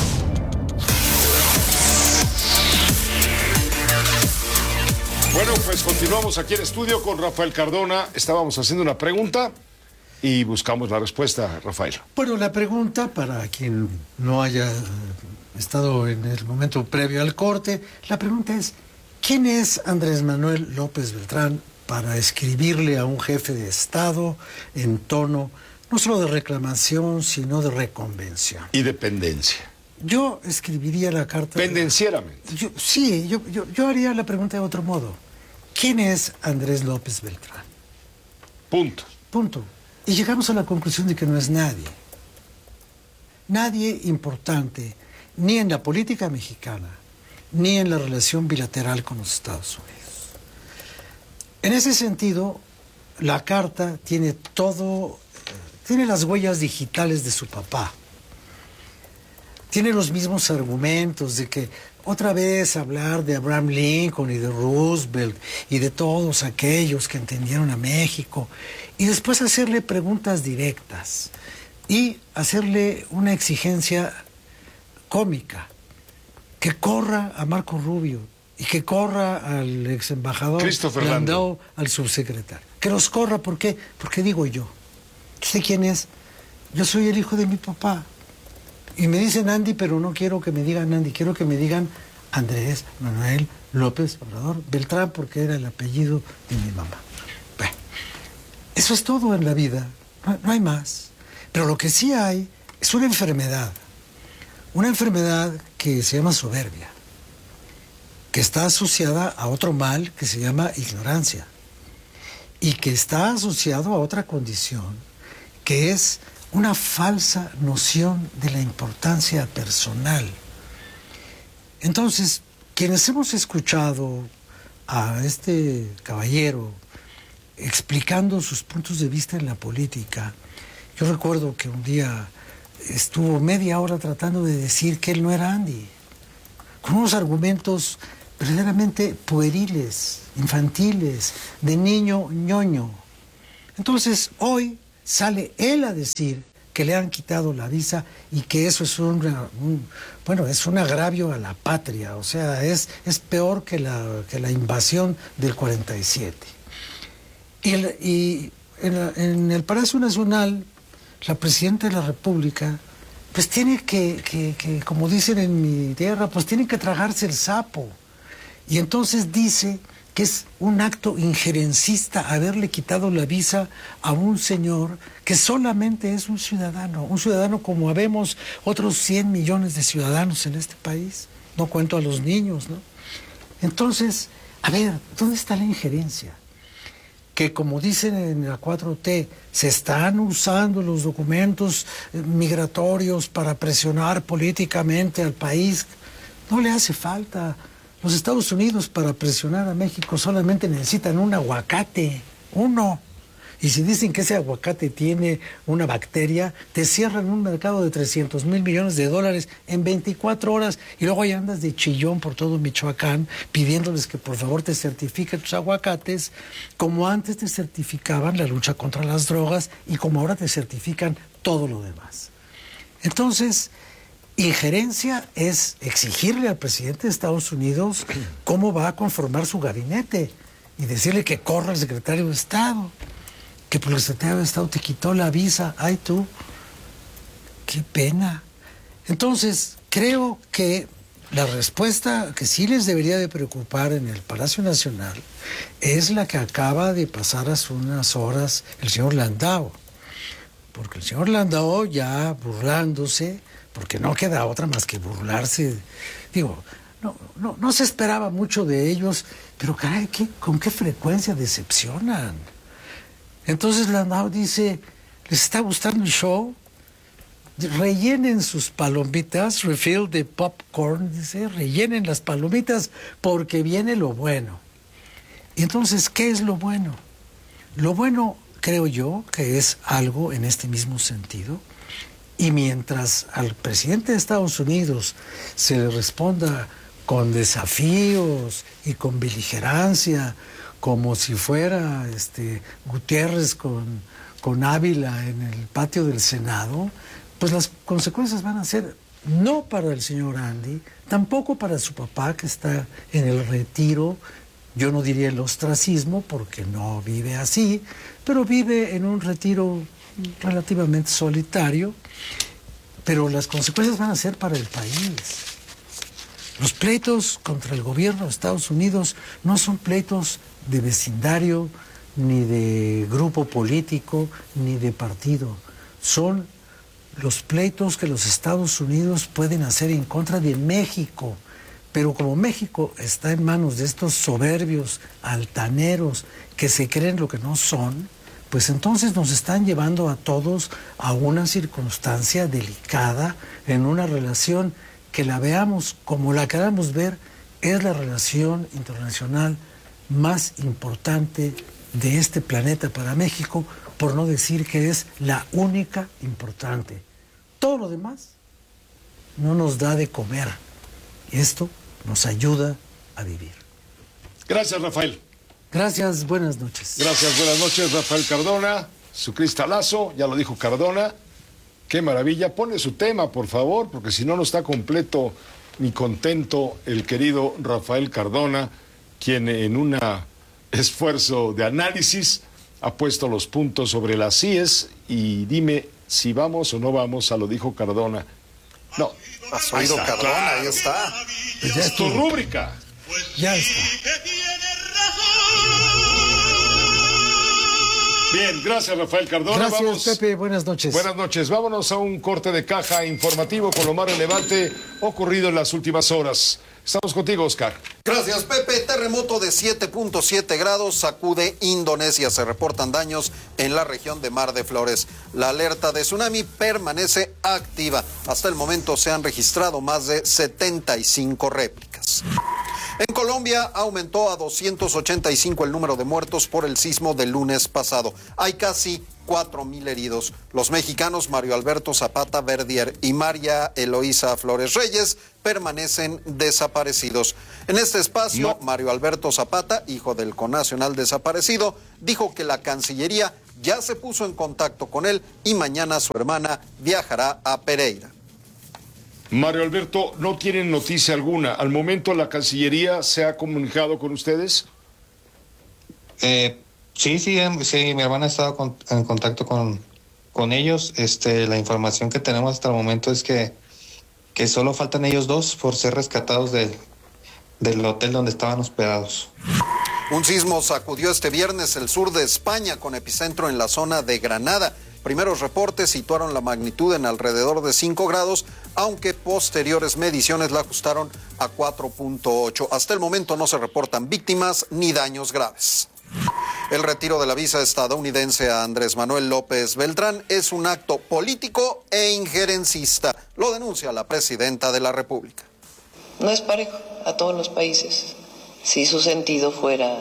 Speaker 2: Bueno, pues continuamos aquí en estudio con Rafael Cardona. Estábamos haciendo una pregunta y buscamos la respuesta, Rafael.
Speaker 5: Bueno, la pregunta, para quien no haya estado en el momento previo al corte, la pregunta es, ¿quién es Andrés Manuel López Beltrán para escribirle a un jefe de Estado en tono no solo de reclamación, sino de reconvención?
Speaker 2: Y dependencia.
Speaker 5: Yo escribiría la carta...
Speaker 2: Pendencieramente.
Speaker 5: Yo, sí, yo, yo, yo haría la pregunta de otro modo. ¿Quién es Andrés López Beltrán?
Speaker 2: Punto.
Speaker 5: Punto. Y llegamos a la conclusión de que no es nadie. Nadie importante, ni en la política mexicana, ni en la relación bilateral con los Estados Unidos. En ese sentido, la carta tiene todo, tiene las huellas digitales de su papá. Tiene los mismos argumentos de que otra vez hablar de Abraham Lincoln y de Roosevelt y de todos aquellos que entendieron a México y después hacerle preguntas directas y hacerle una exigencia cómica, que corra a Marco Rubio y que corra al ex embajador Landau, al subsecretario. Que los corra, ¿por qué? Porque digo yo. ¿Usted quién es? Yo soy el hijo de mi papá. Y me dicen Andy, pero no quiero que me digan Andy, quiero que me digan Andrés Manuel López Obrador Beltrán, porque era el apellido de mi mamá. Bueno, eso es todo en la vida, no, no hay más. Pero lo que sí hay es una enfermedad, una enfermedad que se llama soberbia. que está asociada a otro mal que se llama ignorancia y que está asociado a otra condición que es una falsa noción de la importancia personal. Entonces, quienes hemos escuchado a este caballero explicando sus puntos de vista en la política, yo recuerdo que un día estuvo media hora tratando de decir que él no era Andy, con unos argumentos verdaderamente pueriles, infantiles, de niño ñoño. Entonces, hoy sale él a decir que le han quitado la visa y que eso es un, un bueno, es un agravio a la patria, o sea, es, es peor que la, que la invasión del cuarenta y siete. Y, el, y en, la, en el Palacio Nacional, la Presidenta de la República, pues tiene que, que, que, como dicen en mi tierra, pues tiene que tragarse el sapo. Y entonces dice que es un acto injerencista haberle quitado la visa a un señor que solamente es un ciudadano, un ciudadano como habemos otros cien millones de ciudadanos en este país, no cuento a los niños, ¿no? Entonces, a ver, ¿dónde está la injerencia? Que como dicen en la cuatro T, se están usando los documentos migratorios para presionar políticamente al país. No le hace falta. Los Estados Unidos para presionar a México solamente necesitan un aguacate, uno. Y si dicen que ese aguacate tiene una bacteria, te cierran un mercado de trescientos mil millones de dólares en veinticuatro horas y luego ahí andas de chillón por todo Michoacán pidiéndoles que por favor te certifiquen tus aguacates, como antes te certificaban la lucha contra las drogas y como ahora te certifican todo lo demás. Entonces, injerencia es exigirle al presidente de Estados Unidos cómo va a conformar su gabinete y decirle que corra el secretario de Estado, que por el secretario de Estado te quitó la visa. Ay, tú, qué pena. Entonces, creo que la respuesta que sí les debería de preocupar en el Palacio Nacional es la que acaba de pasar hace unas horas el señor Landau, porque el señor Landau ya burlándose, porque no queda otra más que burlarse. Digo, no, no, no se esperaba mucho de ellos, pero caray, ¿qué, ¿con qué frecuencia decepcionan? Entonces Landau dice, ¿les está gustando el show? Rellenen sus palomitas, refill the popcorn, dice, rellenen las palomitas porque viene lo bueno. Y entonces, ¿qué es lo bueno? Lo bueno, creo yo, que es algo en este mismo sentido. Y mientras al presidente de Estados Unidos se le responda con desafíos y con beligerancia, como si fuera este, Gutiérrez con, con Ávila en el patio del Senado, pues las consecuencias van a ser no para el señor Andy, tampoco para su papá que está en el retiro, yo no diría el ostracismo porque no vive así, pero vive en un retiro relativamente solitario, pero las consecuencias van a ser para el país. Los pleitos contra el gobierno de Estados Unidos no son pleitos de vecindario, ni de grupo político, ni de partido. Son los pleitos que los Estados Unidos pueden hacer en contra de México. Pero como México está en manos de estos soberbios, altaneros, que se creen lo que no son, pues entonces nos están llevando a todos a una circunstancia delicada en una relación que la veamos como la queramos ver, es la relación internacional más importante de este planeta para México, por no decir que es la única importante. Todo lo demás no nos da de comer. Esto nos ayuda a vivir.
Speaker 2: Gracias, Rafael.
Speaker 5: Gracias, buenas noches.
Speaker 2: Gracias, buenas noches, Rafael Cardona. Su cristalazo, ya lo dijo Cardona. Qué maravilla. Pone su tema, por favor, porque si no, no está completo ni contento el querido Rafael Cardona, quien en un esfuerzo de análisis ha puesto los puntos sobre las íes y dime si vamos o no vamos a lo dijo Cardona. No.
Speaker 1: Has oído Cardona, ahí está.
Speaker 2: Pues ya es tu rúbrica.
Speaker 5: Ya está.
Speaker 2: Bien, gracias Rafael Cardona.
Speaker 5: Gracias,
Speaker 2: Vamos,
Speaker 5: Pepe, buenas noches.
Speaker 2: Buenas noches, vámonos a un corte de caja informativo con lo más relevante ocurrido en las últimas horas. Estamos contigo, Oscar.
Speaker 1: Gracias, Pepe. Terremoto de siete punto siete grados sacude Indonesia. Se reportan daños en la región de Mar de Flores. La alerta de tsunami permanece activa. Hasta el momento se han registrado más de setenta y cinco réplicas. En Colombia aumentó a doscientos ochenta y cinco el número de muertos por el sismo del lunes pasado. Hay casi cuatro mil heridos. Los mexicanos Mario Alberto Zapata Verdier y María Eloísa Flores Reyes permanecen desaparecidos. En este espacio, no. Mario Alberto Zapata, hijo del connacional desaparecido, dijo que la Cancillería ya se puso en contacto con él y mañana su hermana viajará a Pereira.
Speaker 2: Mario Alberto, no tienen noticia alguna. ¿Al momento la Cancillería se ha comunicado con ustedes?
Speaker 4: Eh, sí, sí, sí, mi hermana ha estado con, en contacto con, con ellos. Este, la información que tenemos hasta el momento es que, que solo faltan ellos dos por ser rescatados de, del hotel donde estaban hospedados.
Speaker 1: Un sismo sacudió este viernes el sur de España con epicentro en la zona de Granada. Primeros reportes situaron la magnitud en alrededor de cinco grados, aunque posteriores mediciones la ajustaron a cuatro punto ocho. Hasta el momento no se reportan víctimas ni daños graves. El retiro de la visa estadounidense a Andrés Manuel López Beltrán es un acto político e injerencista, lo denuncia la presidenta de la República.
Speaker 12: No es parejo a todos los países. Si su sentido fuera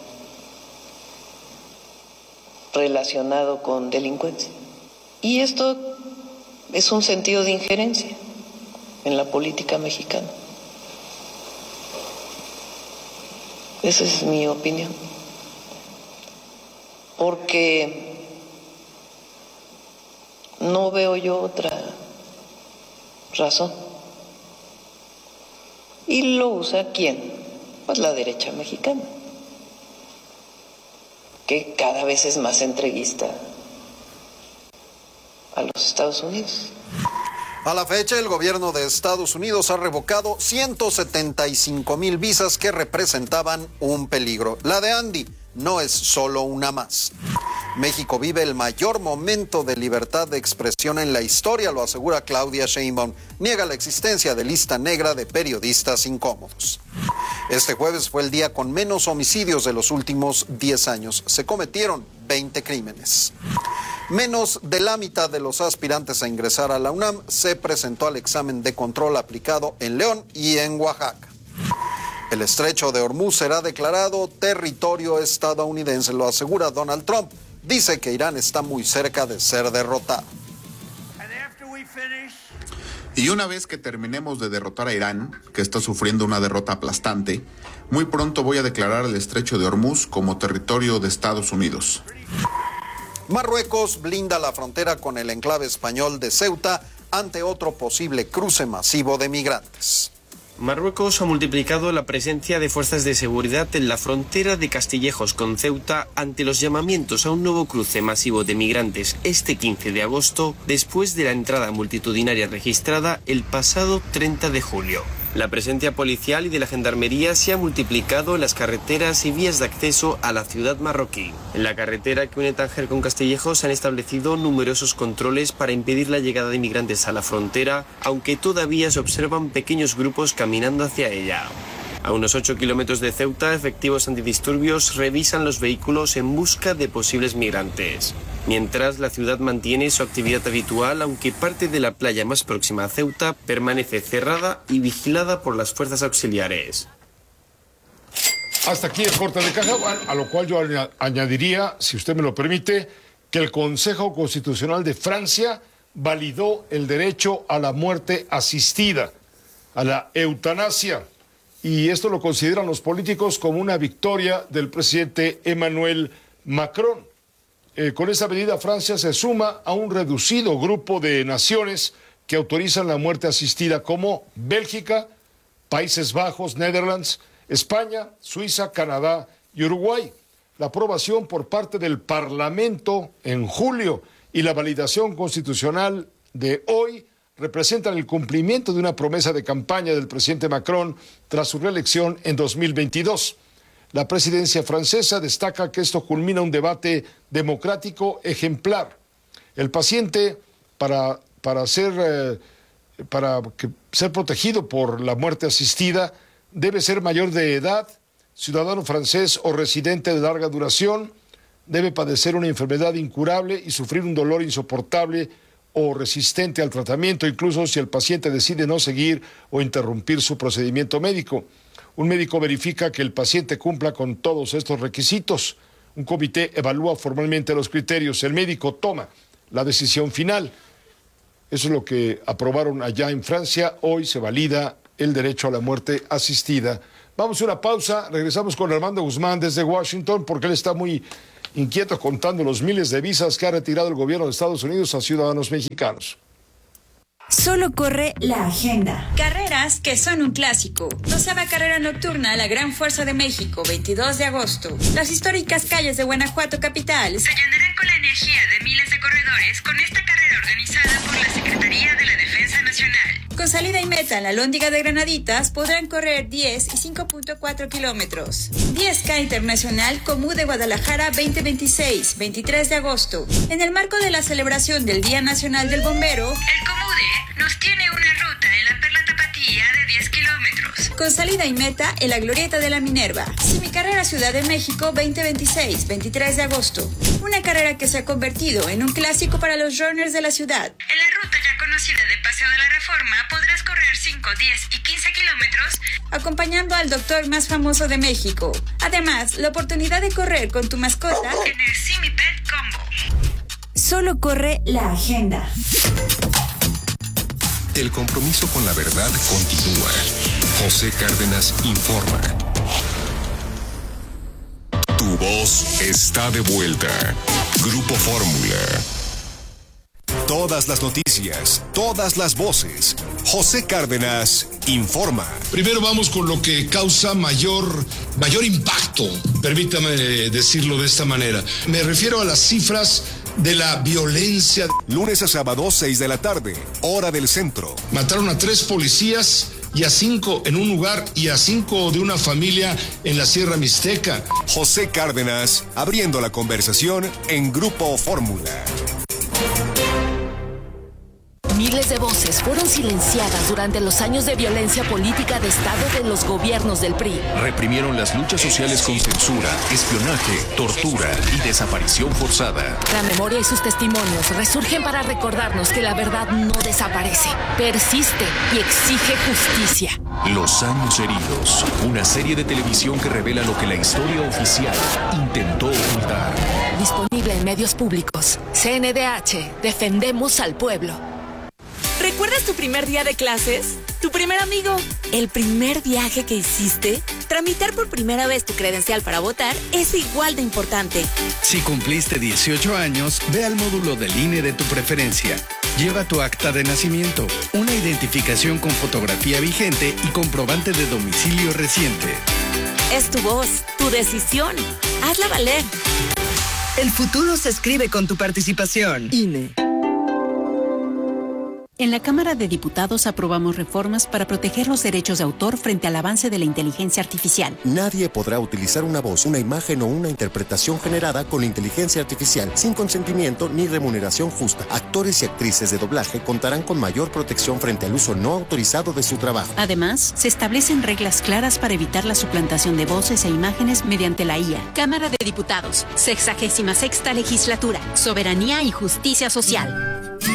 Speaker 12: relacionado con delincuencia. Y esto es un sentido de injerencia en la política mexicana. Esa es mi opinión. Porque no veo yo otra razón. ¿Y lo usa quién? Pues la derecha mexicana, que cada vez es más entreguista a los Estados Unidos.
Speaker 1: A la fecha, el gobierno de Estados Unidos ha revocado ciento setenta y cinco mil visas que representaban un peligro. La de Andy no es solo una más. México vive el mayor momento de libertad de expresión en la historia, lo asegura Claudia Sheinbaum. Niega la existencia de lista negra de periodistas incómodos. Este jueves fue el día con menos homicidios de los últimos diez años. Se cometieron veinte crímenes. Menos de la mitad de los aspirantes a ingresar a la UNAM se presentó al examen de control aplicado en León y en Oaxaca. El estrecho de Hormuz será declarado territorio estadounidense, lo asegura Donald Trump. Dice que Irán está muy cerca de ser derrotado.
Speaker 13: Y una vez que terminemos de derrotar a Irán, que está sufriendo una derrota aplastante, muy pronto voy a declarar el estrecho de Hormuz como territorio de Estados Unidos.
Speaker 1: Marruecos blinda la frontera con el enclave español de Ceuta ante otro posible cruce masivo de migrantes.
Speaker 15: Marruecos ha multiplicado la presencia de fuerzas de seguridad en la frontera de Castillejos con Ceuta ante los llamamientos a un nuevo cruce masivo de migrantes este quince de agosto, después de la entrada multitudinaria registrada el pasado treinta de julio. La presencia policial y de la gendarmería se ha multiplicado en las carreteras y vías de acceso a la ciudad marroquí. En la carretera que une Tánger con Castillejos se han establecido numerosos controles para impedir la llegada de inmigrantes a la frontera, aunque todavía se observan pequeños grupos caminando hacia ella. A unos ocho kilómetros de Ceuta, efectivos antidisturbios revisan los vehículos en busca de posibles migrantes. Mientras, la ciudad mantiene su actividad habitual, aunque parte de la playa más próxima a Ceuta permanece cerrada y vigilada por las fuerzas auxiliares.
Speaker 2: Hasta aquí el corte de caja, a lo cual yo añadiría, si usted me lo permite, que el Consejo Constitucional de Francia validó el derecho a la muerte asistida, a la eutanasia. Y esto lo consideran los políticos como una victoria del presidente Emmanuel Macron. Eh, con esa medida, Francia se suma a un reducido grupo de naciones que autorizan la muerte asistida, como Bélgica, Países Bajos, Netherlands, España, Suiza, Canadá y Uruguay. La aprobación por parte del Parlamento en julio y la validación constitucional de hoy representan el cumplimiento de una promesa de campaña del presidente Macron tras su reelección en dos mil veintidós. la presidencia francesa destaca que esto culmina un debate democrático ejemplar. El paciente, para, para, ser, eh, para que, ser protegido por la muerte asistida, debe ser mayor de edad, ciudadano francés o residente de larga duración, debe padecer una enfermedad incurable y sufrir un dolor insoportable o resistente al tratamiento, incluso si el paciente decide no seguir o interrumpir su procedimiento médico. Un médico verifica que el paciente cumpla con todos estos requisitos. Un comité evalúa formalmente los criterios. El médico toma la decisión final. Eso es lo que aprobaron allá en Francia. Hoy se valida el derecho a la muerte asistida. Vamos a una pausa. Regresamos con Armando Guzmán desde Washington porque él está muy inquieto contando los miles de visas que ha retirado el gobierno de Estados Unidos a ciudadanos mexicanos.
Speaker 3: Solo corre la agenda. Carreras que son un clásico. Doceava carrera nocturna, la Gran Fuerza de México, veintidós de agosto. Las históricas calles de Guanajuato capital se llenarán con la energía de miles de corredores con esta carrera organizada por la Secretaría de la Defensa Nacional. Con salida y meta en la Lóndiga de Granaditas podrán correr diez y cinco punto cuatro kilómetros. diez K Internacional Comú de Guadalajara veinte veintiséis, veintitrés de agosto. En el marco de la celebración del Día Nacional del Bombero, el Comude nos tiene una ruta en la Perla Tapatía de diez kilómetros. Con salida y meta en la Glorieta de la Minerva. Semicarrera Ciudad de México veinte veintiséis, veintitrés de agosto. Una carrera que se ha convertido en un clásico para los runners de la ciudad. En la ruta ya conocida de Paseo de la Reforma podrás correr cinco, diez y quince kilómetros acompañando al doctor más famoso de México. Además, la oportunidad de correr con tu mascota en el Simipet Combo. Solo corre la agenda.
Speaker 6: El compromiso con la verdad continúa. José Cárdenas informa. Tu voz está de vuelta. Grupo Fórmula. Todas las noticias, todas las voces. José Cárdenas informa.
Speaker 16: Primero vamos con lo que causa mayor, mayor impacto, permítame decirlo de esta manera. Me refiero a las cifras de la violencia.
Speaker 6: Lunes a sábado, seis de la tarde, hora del centro.
Speaker 16: Mataron a tres policías y a cinco en un lugar y a cinco de una familia en la Sierra Mixteca.
Speaker 6: José Cárdenas abriendo la conversación en Grupo Fórmula.
Speaker 17: Miles de voces fueron silenciadas durante los años de violencia política de Estado de los gobiernos del P R I.
Speaker 18: Reprimieron las luchas sociales con censura, espionaje, tortura y desaparición forzada.
Speaker 17: La memoria y sus testimonios resurgen para recordarnos que la verdad no desaparece, persiste y exige justicia.
Speaker 18: Los años heridos, una serie de televisión que revela lo que la historia oficial intentó ocultar.
Speaker 17: Disponible en medios públicos. C N D H, defendemos al pueblo.
Speaker 3: ¿Recuerdas tu primer día de clases? ¿Tu primer amigo? ¿El primer viaje que hiciste? Tramitar por primera vez tu credencial para votar es igual de importante.
Speaker 20: Si cumpliste dieciocho años, ve al módulo del I N E de tu preferencia. Lleva tu acta de nacimiento, una identificación con fotografía vigente y comprobante de domicilio reciente.
Speaker 3: Es tu voz, tu decisión. Hazla valer.
Speaker 21: El futuro se escribe con tu participación. I N E.
Speaker 22: En la Cámara de Diputados aprobamos reformas para proteger los derechos de autor frente al avance de la inteligencia artificial.
Speaker 28: Nadie podrá utilizar una voz, una imagen o una interpretación generada con inteligencia artificial sin consentimiento ni remuneración justa. Actores y actrices de doblaje contarán con mayor protección frente al uso no autorizado de su trabajo.
Speaker 22: Además, se establecen reglas claras para evitar la suplantación de voces e imágenes mediante la I A. Cámara de Diputados, sexagésima sexta legislatura, soberanía y justicia social.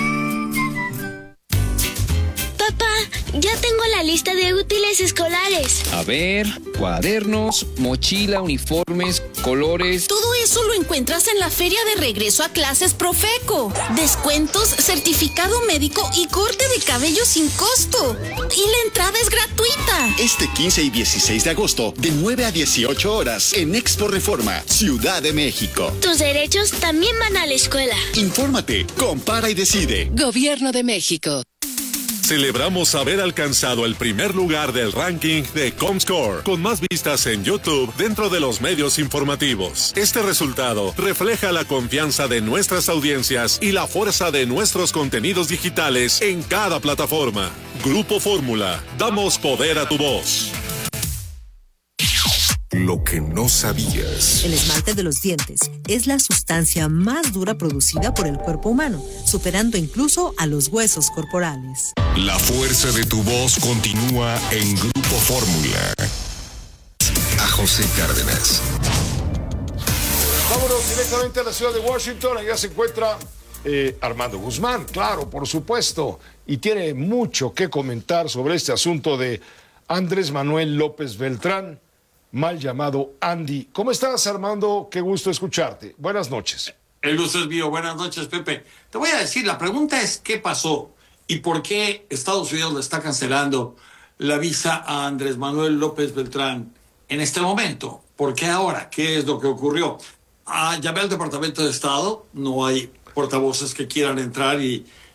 Speaker 26: Ya tengo la lista de útiles escolares.
Speaker 29: A ver, cuadernos, mochila, uniformes, colores.
Speaker 25: Todo eso lo encuentras en la feria de regreso a clases Profeco. Descuentos, certificado médico y corte de cabello sin costo. Y la entrada es gratuita.
Speaker 30: Este quince y dieciséis de agosto, de nueve a dieciocho horas, en Expo Reforma, Ciudad de México.
Speaker 26: Tus derechos también van a la escuela.
Speaker 30: Infórmate, compara y decide.
Speaker 17: Gobierno de México.
Speaker 31: Celebramos haber alcanzado el primer lugar del ranking de Comscore, con más vistas en YouTube dentro de los medios informativos. Este resultado refleja la confianza de nuestras audiencias y la fuerza de nuestros contenidos digitales en cada plataforma. Grupo Fórmula, damos poder a tu voz.
Speaker 6: Lo que no sabías.
Speaker 5: El esmalte de los dientes es la sustancia más dura producida por el cuerpo humano, superando incluso a los huesos corporales.
Speaker 6: La fuerza de tu voz continúa en Grupo Fórmula. A José Cárdenas.
Speaker 2: Vámonos directamente a la ciudad de Washington. Allá se encuentra eh, Armando Guzmán, claro, por supuesto, y tiene mucho que comentar sobre este asunto de Andrés Manuel López Beltrán, mal llamado Andy. ¿Cómo estás, Armando? Qué gusto escucharte. Buenas noches.
Speaker 7: El gusto es mío. Buenas noches, Pepe. Te voy a decir, la pregunta es ¿qué pasó? ¿Y por qué Estados Unidos le está cancelando la visa a Andrés Manuel López Beltrán en este momento? ¿Por qué ahora? ¿Qué es lo que ocurrió? Ah, llamé al Departamento de Estado, no hay portavoces que quieran entrar y